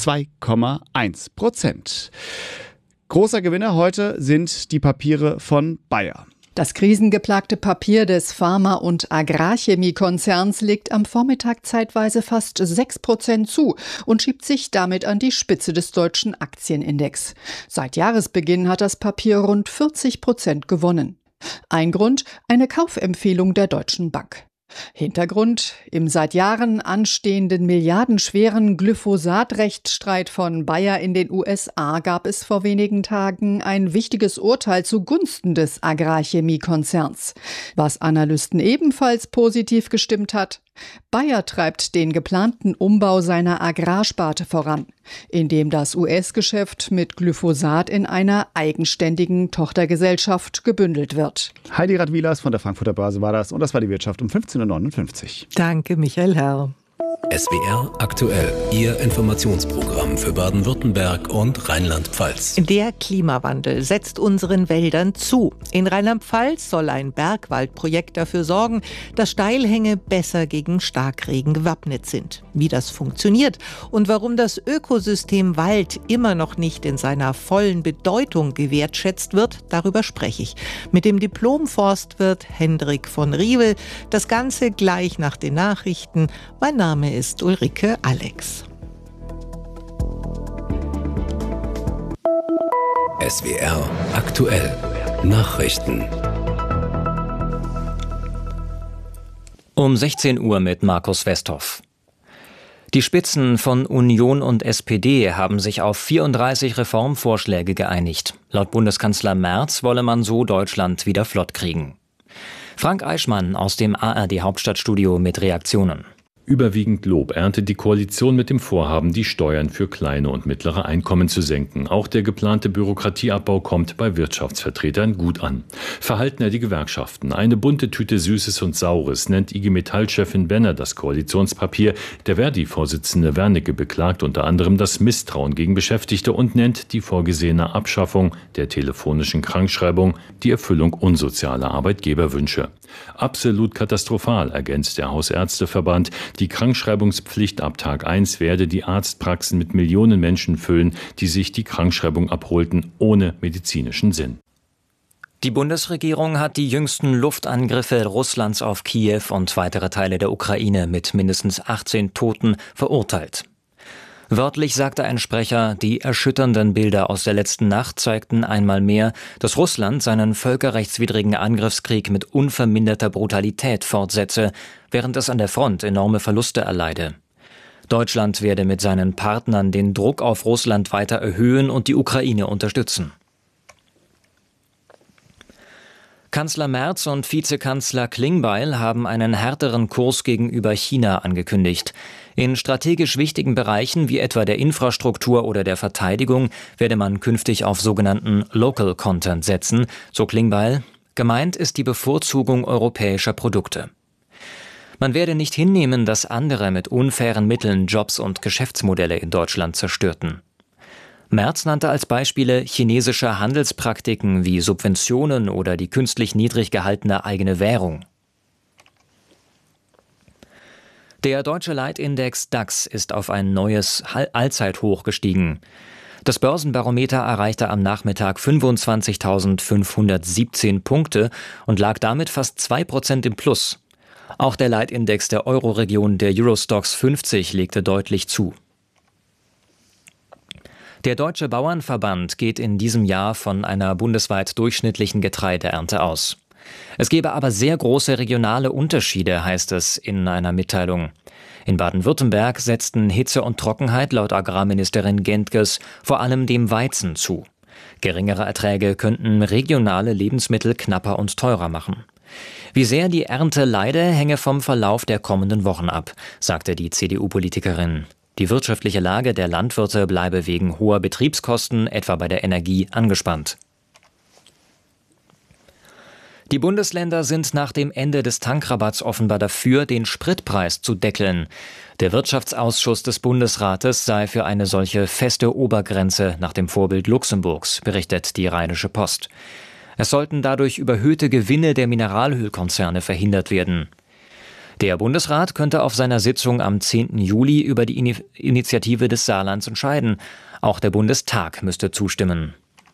2,1%. Großer Gewinner heute sind die Papiere von Bayer. Das krisengeplagte Papier des Pharma- und Agrarchemiekonzerns legt am Vormittag zeitweise fast 6% zu und schiebt sich damit an die Spitze des deutschen Aktienindex. Seit Jahresbeginn hat das Papier rund 40% gewonnen. Ein Grund: eine Kaufempfehlung der Deutschen Bank. Hintergrund: im seit Jahren anstehenden milliardenschweren Glyphosat-Rechtsstreit von Bayer in den USA gab es vor wenigen Tagen ein wichtiges Urteil zugunsten des Agrarchemiekonzerns. Was Analysten ebenfalls positiv gestimmt hat: Bayer treibt den geplanten Umbau seiner Agrarsparte voran, indem das US-Geschäft mit Glyphosat in einer eigenständigen Tochtergesellschaft gebündelt wird. Heidi Radwilas von der Frankfurter Börse war das und das war die Wirtschaft um 15.59 Uhr. Danke, Michael Herr. SWR aktuell, Ihr Informationsprogramm für Baden-Württemberg und Rheinland-Pfalz. Der Klimawandel setzt unseren Wäldern zu. In Rheinland-Pfalz soll ein Bergwaldprojekt dafür sorgen, dass Steilhänge besser gegen Starkregen gewappnet sind. Wie das funktioniert und warum das Ökosystem Wald immer noch nicht in seiner vollen Bedeutung gewertschätzt wird, darüber spreche ich mit dem Diplom-Forstwirt Hendrik von Riewel. Das Ganze gleich nach den Nachrichten. Mein Name ist Ulrike Alex. SWR aktuell Nachrichten. Um 16 Uhr mit Markus Westhoff. Die Spitzen von Union und SPD haben sich auf 34 Reformvorschläge geeinigt. Laut Bundeskanzler Merz wolle man so Deutschland wieder flott kriegen. Frank Eichmann aus dem ARD-Hauptstadtstudio mit Reaktionen. Überwiegend Lob erntet die Koalition mit dem Vorhaben, die Steuern für kleine und mittlere Einkommen zu senken. Auch der geplante Bürokratieabbau kommt bei Wirtschaftsvertretern gut an. Verhalten die Gewerkschaften. Eine bunte Tüte Süßes und Saures nennt IG Metall-Chefin Benner das Koalitionspapier. Der Verdi-Vorsitzende Wernicke beklagt unter anderem das Misstrauen gegen Beschäftigte und nennt die vorgesehene Abschaffung der telefonischen Krankschreibung die Erfüllung unsozialer Arbeitgeberwünsche. Absolut katastrophal, ergänzt der Hausärzteverband. Die Krankschreibungspflicht ab Tag 1 werde die Arztpraxen mit Millionen Menschen füllen, die sich die Krankschreibung abholten, ohne medizinischen Sinn. Die Bundesregierung hat die jüngsten Luftangriffe Russlands auf Kiew und weitere Teile der Ukraine mit mindestens 18 Toten verurteilt. Wörtlich sagte ein Sprecher, die erschütternden Bilder aus der letzten Nacht zeigten einmal mehr, dass Russland seinen völkerrechtswidrigen Angriffskrieg mit unverminderter Brutalität fortsetze, während es an der Front enorme Verluste erleide. Deutschland werde mit seinen Partnern den Druck auf Russland weiter erhöhen und die Ukraine unterstützen. Kanzler Merz und Vizekanzler Klingbeil haben einen härteren Kurs gegenüber China angekündigt. In strategisch wichtigen Bereichen wie etwa der Infrastruktur oder der Verteidigung werde man künftig auf sogenannten Local Content setzen, so Klingbeil. Gemeint ist die Bevorzugung europäischer Produkte. Man werde nicht hinnehmen, dass andere mit unfairen Mitteln Jobs und Geschäftsmodelle in Deutschland zerstörten. Merz nannte als Beispiele chinesische Handelspraktiken wie Subventionen oder die künstlich niedrig gehaltene eigene Währung. Der deutsche Leitindex DAX ist auf ein neues Allzeithoch gestiegen. Das Börsenbarometer erreichte am Nachmittag 25.517 Punkte und lag damit fast 2% im Plus. Auch der Leitindex der Euroregion, der Eurostoxx 50, legte deutlich zu. Der Deutsche Bauernverband geht in diesem Jahr von einer bundesweit durchschnittlichen Getreideernte aus. Es gebe aber sehr große regionale Unterschiede, heißt es in einer Mitteilung. In Baden-Württemberg setzten Hitze und Trockenheit laut Agrarministerin Gentges vor allem dem Weizen zu. Geringere Erträge könnten regionale Lebensmittel knapper und teurer machen. Wie sehr die Ernte leide, hänge vom Verlauf der kommenden Wochen ab, sagte die CDU-Politikerin. Die wirtschaftliche Lage der Landwirte bleibe wegen hoher Betriebskosten, etwa bei der Energie, angespannt. Die Bundesländer sind nach dem Ende des Tankrabatts offenbar dafür, den Spritpreis zu deckeln. Der Wirtschaftsausschuss des Bundesrates sei für eine solche feste Obergrenze nach dem Vorbild Luxemburgs, berichtet die Rheinische Post. Es sollten dadurch überhöhte Gewinne der Mineralölkonzerne verhindert werden. Der Bundesrat könnte auf seiner Sitzung am 10. Juli über die Initiative des Saarlands entscheiden. Auch der Bundestag müsste zustimmen.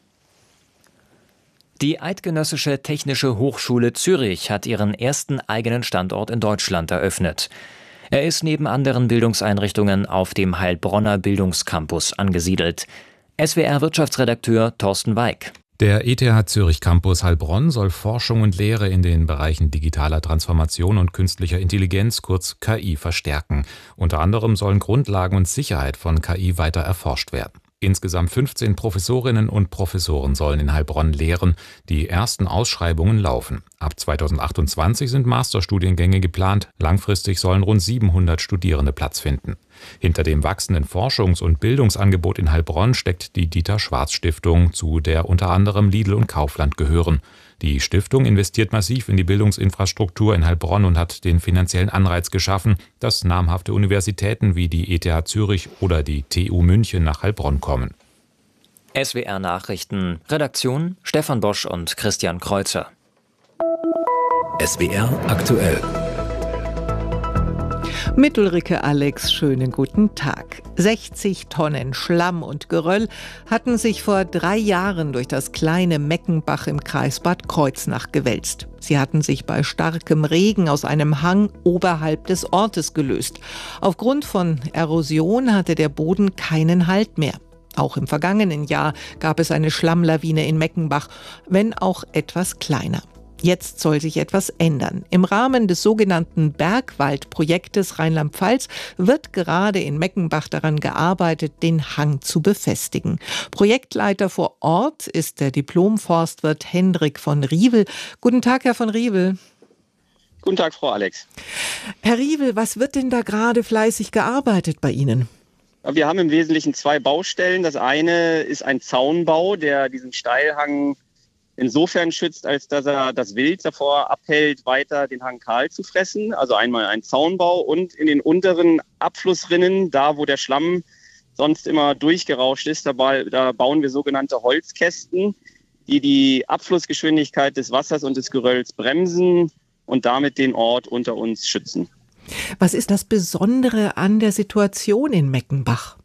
Die Eidgenössische Technische Hochschule Zürich hat ihren ersten eigenen Standort in Deutschland eröffnet. Er ist neben anderen Bildungseinrichtungen auf dem Heilbronner Bildungscampus angesiedelt. SWR-Wirtschaftsredakteur Thorsten Weig. Der ETH Zürich Campus Heilbronn soll Forschung und Lehre in den Bereichen digitaler Transformation und künstlicher Intelligenz, kurz KI, verstärken. Unter anderem sollen Grundlagen und Sicherheit von KI weiter erforscht werden. Insgesamt 15 Professorinnen und Professoren sollen in Heilbronn lehren. Die ersten Ausschreibungen laufen. Ab 2028 sind Masterstudiengänge geplant. Langfristig sollen rund 700 Studierende Platz finden. Hinter dem wachsenden Forschungs- und Bildungsangebot in Heilbronn steckt die Dieter-Schwarz-Stiftung, zu der unter anderem Lidl und Kaufland gehören. Die Stiftung investiert massiv in die Bildungsinfrastruktur in Heilbronn und hat den finanziellen Anreiz geschaffen, dass namhafte Universitäten wie die ETH Zürich oder die TU München nach Heilbronn kommen. SWR Nachrichten, Redaktion Stefan Bosch und Christian Kreuzer. SWR aktuell. Mit Ulrike Alex, schönen guten Tag. 60 Tonnen Schlamm und Geröll hatten sich vor 3 Jahren durch das kleine Meckenbach im Kreis Bad Kreuznach gewälzt. Sie hatten sich bei starkem Regen aus einem Hang oberhalb des Ortes gelöst. Aufgrund von Erosion hatte der Boden keinen Halt mehr. Auch im vergangenen Jahr gab es eine Schlammlawine in Meckenbach, wenn auch etwas kleiner. Jetzt soll sich etwas ändern. Im Rahmen des sogenannten Bergwaldprojektes Rheinland-Pfalz wird gerade in Meckenbach daran gearbeitet, den Hang zu befestigen. Projektleiter vor Ort ist der Diplom-Forstwirt Hendrik von Riewel. Guten Tag, Herr von Riewel. Guten Tag, Frau Alex. Herr Riewel, was wird denn da gerade fleißig gearbeitet bei Ihnen? Wir haben im Wesentlichen 2 Baustellen. Das eine ist ein Zaunbau, der diesen Steilhang insofern schützt, als dass er das Wild davor abhält, weiter den Hang kahl zu fressen. Also einmal ein Zaunbau und in den unteren Abflussrinnen, da wo der Schlamm sonst immer durchgerauscht ist, da bauen wir sogenannte Holzkästen, die die Abflussgeschwindigkeit des Wassers und des Gerölls bremsen und damit den Ort unter uns schützen. Was ist das Besondere an der Situation in Meckenbach?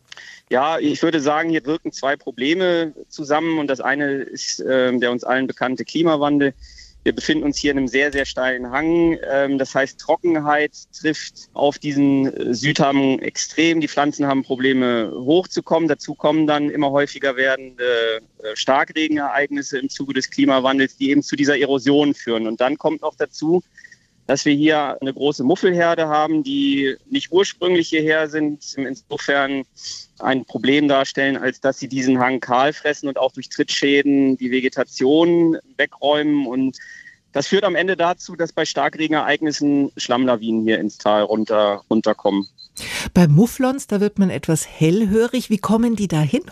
Ja, ich würde sagen, hier wirken 2 Probleme zusammen und das eine ist der uns allen bekannte Klimawandel. Wir befinden uns hier in einem sehr, sehr steilen Hang. Das heißt, Trockenheit trifft auf diesen Südhang extrem. Die Pflanzen haben Probleme hochzukommen. Dazu kommen dann immer häufiger werdende Starkregenereignisse im Zuge des Klimawandels, die eben zu dieser Erosion führen. Und dann kommt noch dazu, dass wir hier eine große Muffelherde haben, die nicht ursprünglich hierher sind, insofern ein Problem darstellen, als dass sie diesen Hang kahl fressen und auch durch Trittschäden die Vegetation wegräumen. Und das führt am Ende dazu, dass bei Starkregenereignissen Schlammlawinen hier ins Tal runterkommen. Bei Mufflons, da wird man etwas hellhörig. Wie kommen die da hin?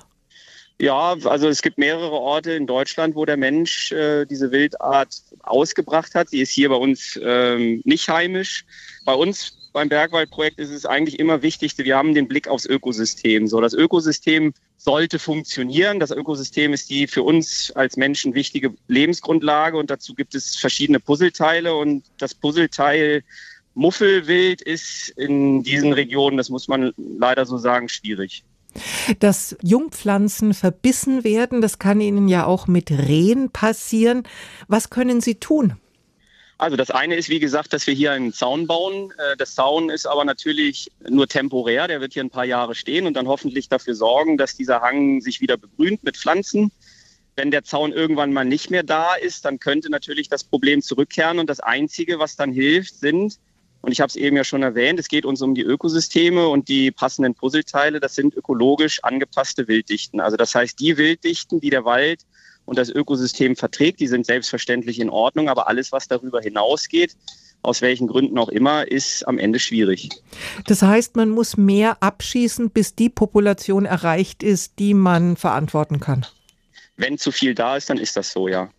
Ja, also es gibt mehrere Orte in Deutschland, wo der Mensch diese Wildart ausgebracht hat. Sie ist hier bei uns nicht heimisch. Bei uns beim Bergwaldprojekt ist es eigentlich immer wichtig, wir haben den Blick aufs Ökosystem. So, das Ökosystem sollte funktionieren. Das Ökosystem ist die für uns als Menschen wichtige Lebensgrundlage und dazu gibt es verschiedene Puzzleteile und das Puzzleteil Muffelwild ist in diesen Regionen, das muss man leider so sagen, schwierig. Dass Jungpflanzen verbissen werden, das kann Ihnen ja auch mit Rehen passieren. Was können Sie tun? Also das eine ist, wie gesagt, dass wir hier einen Zaun bauen. Das Zaun ist aber natürlich nur temporär. Der wird hier ein paar Jahre stehen und dann hoffentlich dafür sorgen, dass dieser Hang sich wieder begrünt mit Pflanzen. Wenn der Zaun irgendwann mal nicht mehr da ist, dann könnte natürlich das Problem zurückkehren. Und das Einzige, was dann hilft, sind, und ich habe es eben ja schon erwähnt, es geht uns um die Ökosysteme und die passenden Puzzleteile. Das sind ökologisch angepasste Wilddichten. Also das heißt, die Wilddichten, die der Wald und das Ökosystem verträgt, die sind selbstverständlich in Ordnung. Aber alles, was darüber hinausgeht, aus welchen Gründen auch immer, ist am Ende schwierig. Das heißt, man muss mehr abschießen, bis die Population erreicht ist, die man verantworten kann. Wenn zu viel da ist, dann ist das so, ja.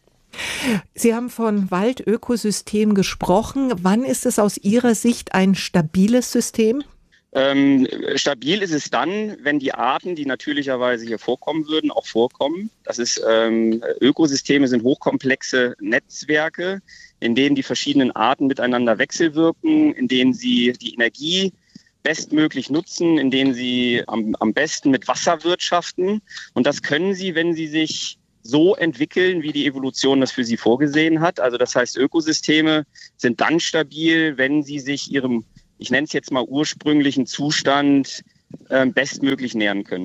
Sie haben von Waldökosystem gesprochen. Wann ist es aus Ihrer Sicht ein stabiles System? Stabil ist es dann, wenn die Arten, die natürlicherweise hier vorkommen würden, auch vorkommen. Das ist, Ökosysteme sind hochkomplexe Netzwerke, in denen die verschiedenen Arten miteinander wechselwirken, in denen sie die Energie bestmöglich nutzen, in denen sie am besten mit Wasser wirtschaften. Und das können sie, wenn sie sich so entwickeln, wie die Evolution das für sie vorgesehen hat. Also das heißt, Ökosysteme sind dann stabil, wenn sie sich ihrem, ich nenne es jetzt mal ursprünglichen Zustand bestmöglich nähern können.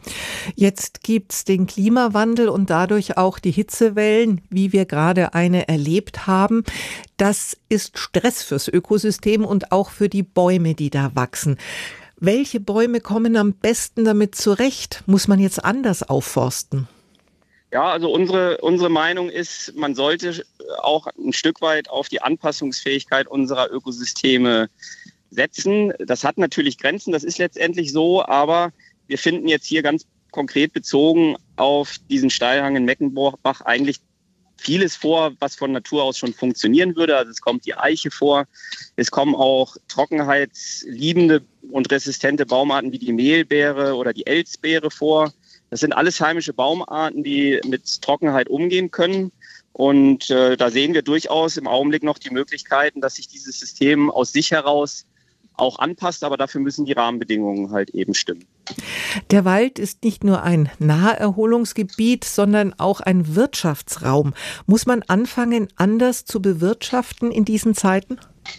Jetzt gibt's den Klimawandel und dadurch auch die Hitzewellen, wie wir gerade eine erlebt haben. Das ist Stress fürs Ökosystem und auch für die Bäume, die da wachsen. Welche Bäume kommen am besten damit zurecht? Muss man jetzt anders aufforsten? Ja, also unsere Meinung ist, man sollte auch ein Stück weit auf die Anpassungsfähigkeit unserer Ökosysteme setzen. Das hat natürlich Grenzen, das ist letztendlich so, aber wir finden jetzt hier ganz konkret bezogen auf diesen Steilhang in Meckenbach eigentlich vieles vor, was von Natur aus schon funktionieren würde. Also es kommt die Eiche vor, es kommen auch trockenheitsliebende und resistente Baumarten wie die Mehlbeere oder die Elsbeere vor. Das sind alles heimische Baumarten, die mit Trockenheit umgehen können. Und da sehen wir durchaus im Augenblick noch die Möglichkeiten, dass sich dieses System aus sich heraus auch anpasst. Aber dafür müssen die Rahmenbedingungen halt eben stimmen. Der Wald ist nicht nur ein Naherholungsgebiet, sondern auch ein Wirtschaftsraum. Muss man anfangen, anders zu bewirtschaften in diesen Zeiten?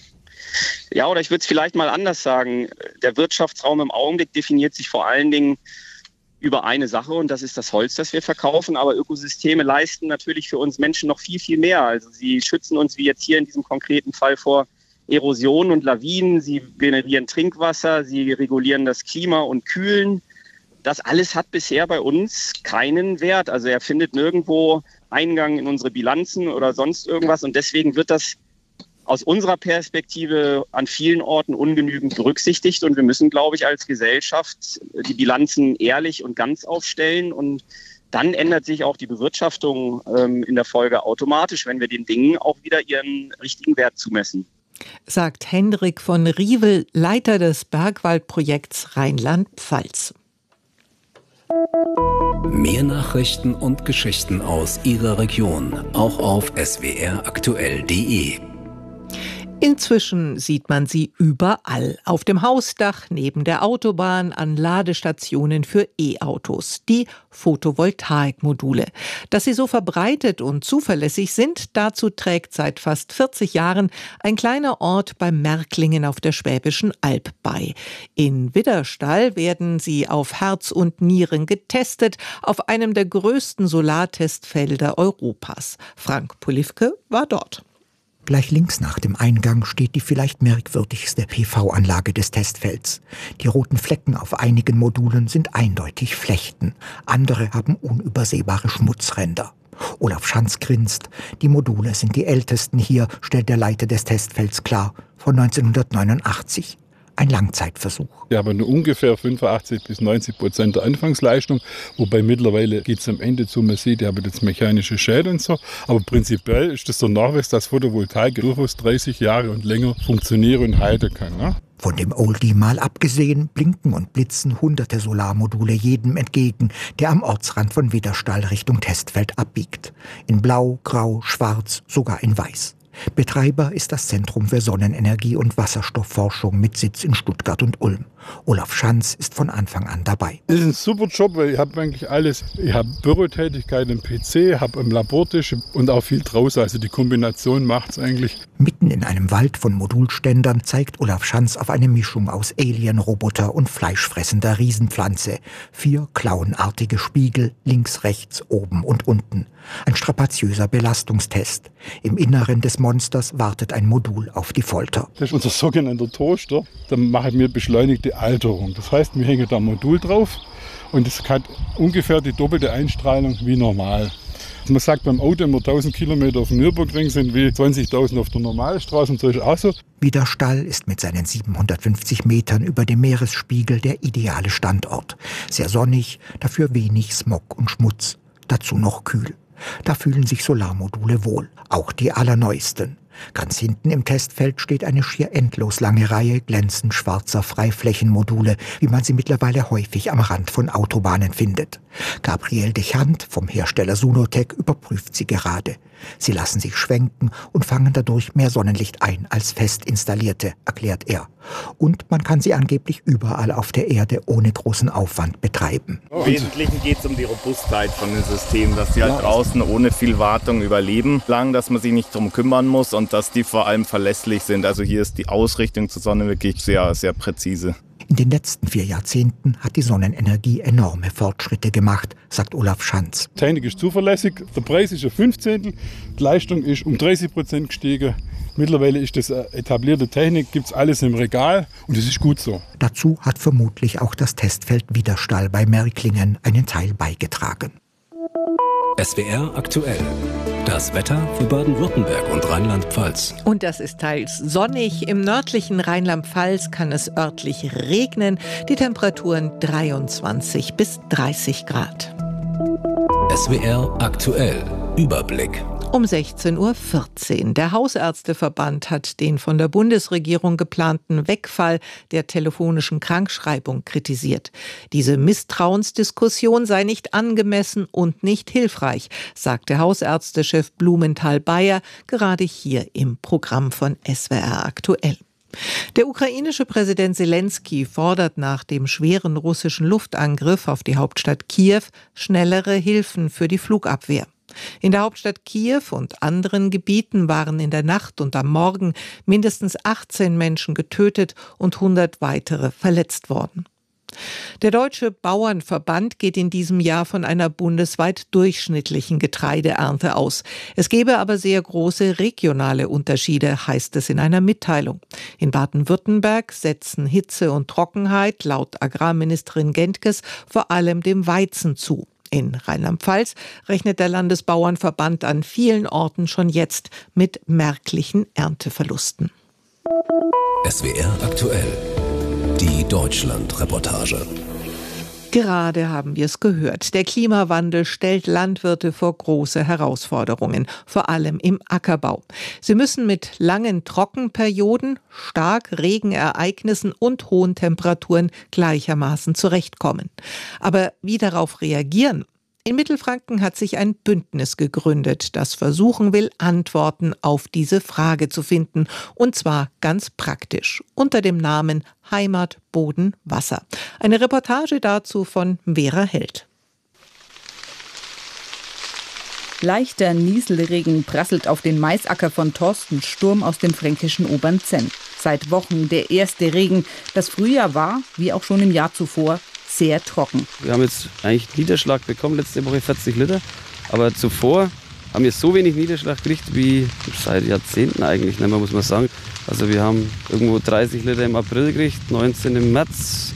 Ja, oder ich würde es vielleicht mal anders sagen. Der Wirtschaftsraum im Augenblick definiert sich vor allen Dingen über eine Sache und das ist das Holz, das wir verkaufen. Aber Ökosysteme leisten natürlich für uns Menschen noch viel, viel mehr. Also sie schützen uns, wie jetzt hier in diesem konkreten Fall, vor Erosion und Lawinen. Sie generieren Trinkwasser, sie regulieren das Klima und kühlen. Das alles hat bisher bei uns keinen Wert. Also er findet nirgendwo Eingang in unsere Bilanzen oder sonst irgendwas. Und deswegen wird das aus unserer Perspektive an vielen Orten ungenügend berücksichtigt. Und wir müssen, glaube ich, als Gesellschaft die Bilanzen ehrlich und ganz aufstellen. Und dann ändert sich auch die Bewirtschaftung in der Folge automatisch, wenn wir den Dingen auch wieder ihren richtigen Wert zumessen. Sagt Hendrik von Riewel, Leiter des Bergwaldprojekts Rheinland-Pfalz. Mehr Nachrichten und Geschichten aus Ihrer Region, auch auf swraktuell.de. Inzwischen sieht man sie überall. Auf dem Hausdach, neben der Autobahn, an Ladestationen für E-Autos. Die Photovoltaikmodule. Dass sie so verbreitet und zuverlässig sind, dazu trägt seit fast 40 Jahren ein kleiner Ort bei Märklingen auf der Schwäbischen Alb bei. In Widderstall werden sie auf Herz und Nieren getestet, auf einem der größten Solartestfelder Europas. Frank Polivke war dort. Gleich links nach dem Eingang steht die vielleicht merkwürdigste PV-Anlage des Testfelds. Die roten Flecken auf einigen Modulen sind eindeutig Flechten. Andere haben unübersehbare Schmutzränder. Olaf Schanz grinst. Die Module sind die ältesten hier, stellt der Leiter des Testfelds klar, von 1989. Ein Langzeitversuch. Wir haben nur ungefähr 85-90% der Anfangsleistung, wobei mittlerweile geht es am Ende zu, man sieht, ihr habt jetzt mechanische Schäden und so, aber prinzipiell ist das der Nachweis, dass Photovoltaik durchaus 30 Jahre und länger funktionieren und halten kann. Ne? Von dem Oldie mal abgesehen, blinken und blitzen hunderte Solarmodule jedem entgegen, der am Ortsrand von Widderstall Richtung Testfeld abbiegt. In Blau, Grau, Schwarz, sogar in Weiß. Betreiber ist das Zentrum für Sonnenenergie und Wasserstoffforschung mit Sitz in Stuttgart und Ulm. Olaf Schanz ist von Anfang an dabei. Das ist ein super Job, weil ich habe eigentlich alles. Ich habe Bürotätigkeit im PC, habe im Labortisch und auch viel draußen. Also die Kombination macht es eigentlich. Mitten in einem Wald von Modulständern zeigt Olaf Schanz auf eine Mischung aus Alien-Roboter und fleischfressender Riesenpflanze. 4 klauenartige Spiegel, links, rechts, oben und unten. Ein strapaziöser Belastungstest. Im Inneren des Monsters wartet ein Modul auf die Folter. Das ist unser sogenannter Toaster. Da machen wir beschleunigte Alterung. Das heißt, wir hängen da ein Modul drauf und es hat ungefähr die doppelte Einstrahlung wie normal. Man sagt beim Auto immer 1000 Kilometer auf dem Nürburgring sind wie 20.000 auf der Normalstraße und so ist auch so. Widderstall ist mit seinen 750 Metern über dem Meeresspiegel der ideale Standort. Sehr sonnig, dafür wenig Smog und Schmutz. Dazu noch kühl. Da fühlen sich Solarmodule wohl, auch die allerneuesten. Ganz hinten im Testfeld steht eine schier endlos lange Reihe glänzend schwarzer Freiflächenmodule, wie man sie mittlerweile häufig am Rand von Autobahnen findet. Gabriel Dechant vom Hersteller Sunotec überprüft sie gerade. Sie lassen sich schwenken und fangen dadurch mehr Sonnenlicht ein als fest installierte, erklärt er. Und man kann sie angeblich überall auf der Erde ohne großen Aufwand betreiben. Im Wesentlichen geht es um die Robustheit von dem System, dass die halt draußen ohne viel Wartung überleben, dass man sich nicht drum kümmern muss und dass die vor allem verlässlich sind. Also hier ist die Ausrichtung zur Sonne wirklich sehr, sehr präzise. In den letzten 4 Jahrzehnten hat die Sonnenenergie enorme Fortschritte gemacht, sagt Olaf Schanz. Die Technik ist zuverlässig, der Preis ist ein 15, die Leistung ist um 30% gestiegen. Mittlerweile ist das etablierte Technik, gibt es alles im Regal und das ist gut so. Dazu hat vermutlich auch das Testfeld Widderstall bei Märklingen einen Teil beigetragen. SWR aktuell. Das Wetter für Baden-Württemberg und Rheinland-Pfalz. Und das ist teils sonnig. Im nördlichen Rheinland-Pfalz kann es örtlich regnen. Die Temperaturen 23 bis 30 Grad. SWR aktuell. Überblick. Um 16.14 Uhr. Der Hausärzteverband hat den von der Bundesregierung geplanten Wegfall der telefonischen Krankschreibung kritisiert. Diese Misstrauensdiskussion sei nicht angemessen und nicht hilfreich, sagte Hausärztechef Blumenthal-Beyer gerade hier im Programm von SWR aktuell. Der ukrainische Präsident Selenskyj fordert nach dem schweren russischen Luftangriff auf die Hauptstadt Kiew schnellere Hilfen für die Flugabwehr. In der Hauptstadt Kiew und anderen Gebieten waren in der Nacht und am Morgen mindestens 18 Menschen getötet und 100 weitere verletzt worden. Der Deutsche Bauernverband geht in diesem Jahr von einer bundesweit durchschnittlichen Getreideernte aus. Es gebe aber sehr große regionale Unterschiede, heißt es in einer Mitteilung. In Baden-Württemberg setzen Hitze und Trockenheit laut Agrarministerin Gentges vor allem dem Weizen zu. In Rheinland-Pfalz rechnet der Landesbauernverband an vielen Orten schon jetzt mit merklichen Ernteverlusten. SWR aktuell. Die Deutschland-Reportage. Gerade haben wir es gehört. Der Klimawandel stellt Landwirte vor große Herausforderungen, vor allem im Ackerbau. Sie müssen mit langen Trockenperioden, stark Regenereignissen und hohen Temperaturen gleichermaßen zurechtkommen. Aber wie darauf reagieren? In Mittelfranken hat sich ein Bündnis gegründet, das versuchen will, Antworten auf diese Frage zu finden. Und zwar ganz praktisch, unter dem Namen Heimat, Boden, Wasser. Eine Reportage dazu von Vera Held. Leichter Nieselregen prasselt auf den Maisacker von Thorsten Sturm aus dem fränkischen Obernzenn. Seit Wochen der erste Regen. Das Frühjahr war, wie auch schon im Jahr zuvor, sehr trocken. Wir haben jetzt eigentlich Niederschlag bekommen, letzte Woche 40 Liter. Aber zuvor haben wir so wenig Niederschlag gekriegt wie seit Jahrzehnten eigentlich, muss man sagen. Also wir haben irgendwo 30 Liter im April gekriegt, 19 im März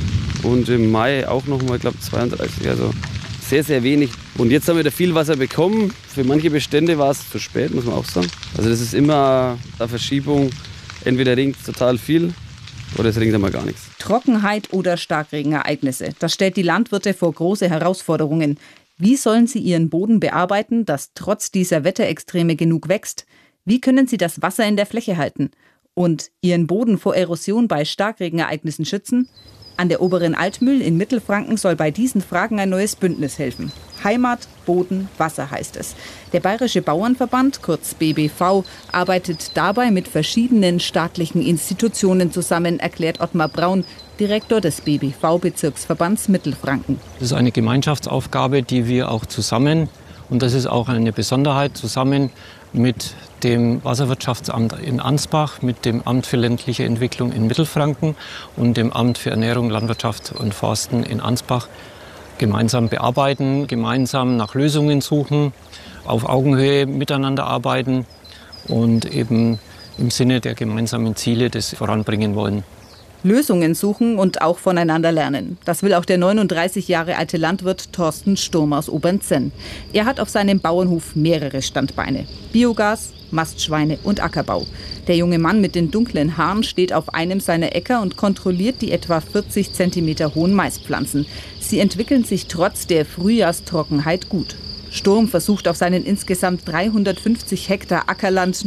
und im Mai auch nochmal, glaube ich, 32. Also sehr, sehr wenig. Und jetzt haben wir da viel Wasser bekommen. Für manche Bestände war es zu spät, muss man auch sagen. Also das ist immer eine Verschiebung. Entweder regnet es total viel oder es regnet einmal gar nichts. Trockenheit oder Starkregenereignisse, das stellt die Landwirte vor große Herausforderungen. Wie sollen sie ihren Boden bearbeiten, dass trotz dieser Wetterextreme genug wächst? Wie können sie das Wasser in der Fläche halten? Und ihren Boden vor Erosion bei Starkregenereignissen schützen? An der Oberen Altmühl in Mittelfranken soll bei diesen Fragen ein neues Bündnis helfen. Heimat, Boden, Wasser heißt es. Der Bayerische Bauernverband, kurz BBV, arbeitet dabei mit verschiedenen staatlichen Institutionen zusammen, erklärt Ottmar Braun, Direktor des BBV-Bezirksverbands Mittelfranken. Das ist eine Gemeinschaftsaufgabe, die wir auch zusammen, und das ist auch eine Besonderheit, zusammen mit dem Wasserwirtschaftsamt in Ansbach, mit dem Amt für ländliche Entwicklung in Mittelfranken und dem Amt für Ernährung, Landwirtschaft und Forsten in Ansbach gemeinsam bearbeiten, gemeinsam nach Lösungen suchen, auf Augenhöhe miteinander arbeiten und eben im Sinne der gemeinsamen Ziele das voranbringen wollen. Lösungen suchen und auch voneinander lernen. Das will auch der 39 Jahre alte Landwirt Thorsten Sturm aus Obernzenn. Er hat auf seinem Bauernhof mehrere Standbeine. Biogas, Mastschweine und Ackerbau. Der junge Mann mit den dunklen Haaren steht auf einem seiner Äcker und kontrolliert die etwa 40 cm hohen Maispflanzen. Sie entwickeln sich trotz der Frühjahrstrockenheit gut. Sturm versucht auf seinen insgesamt 350 Hektar Ackerland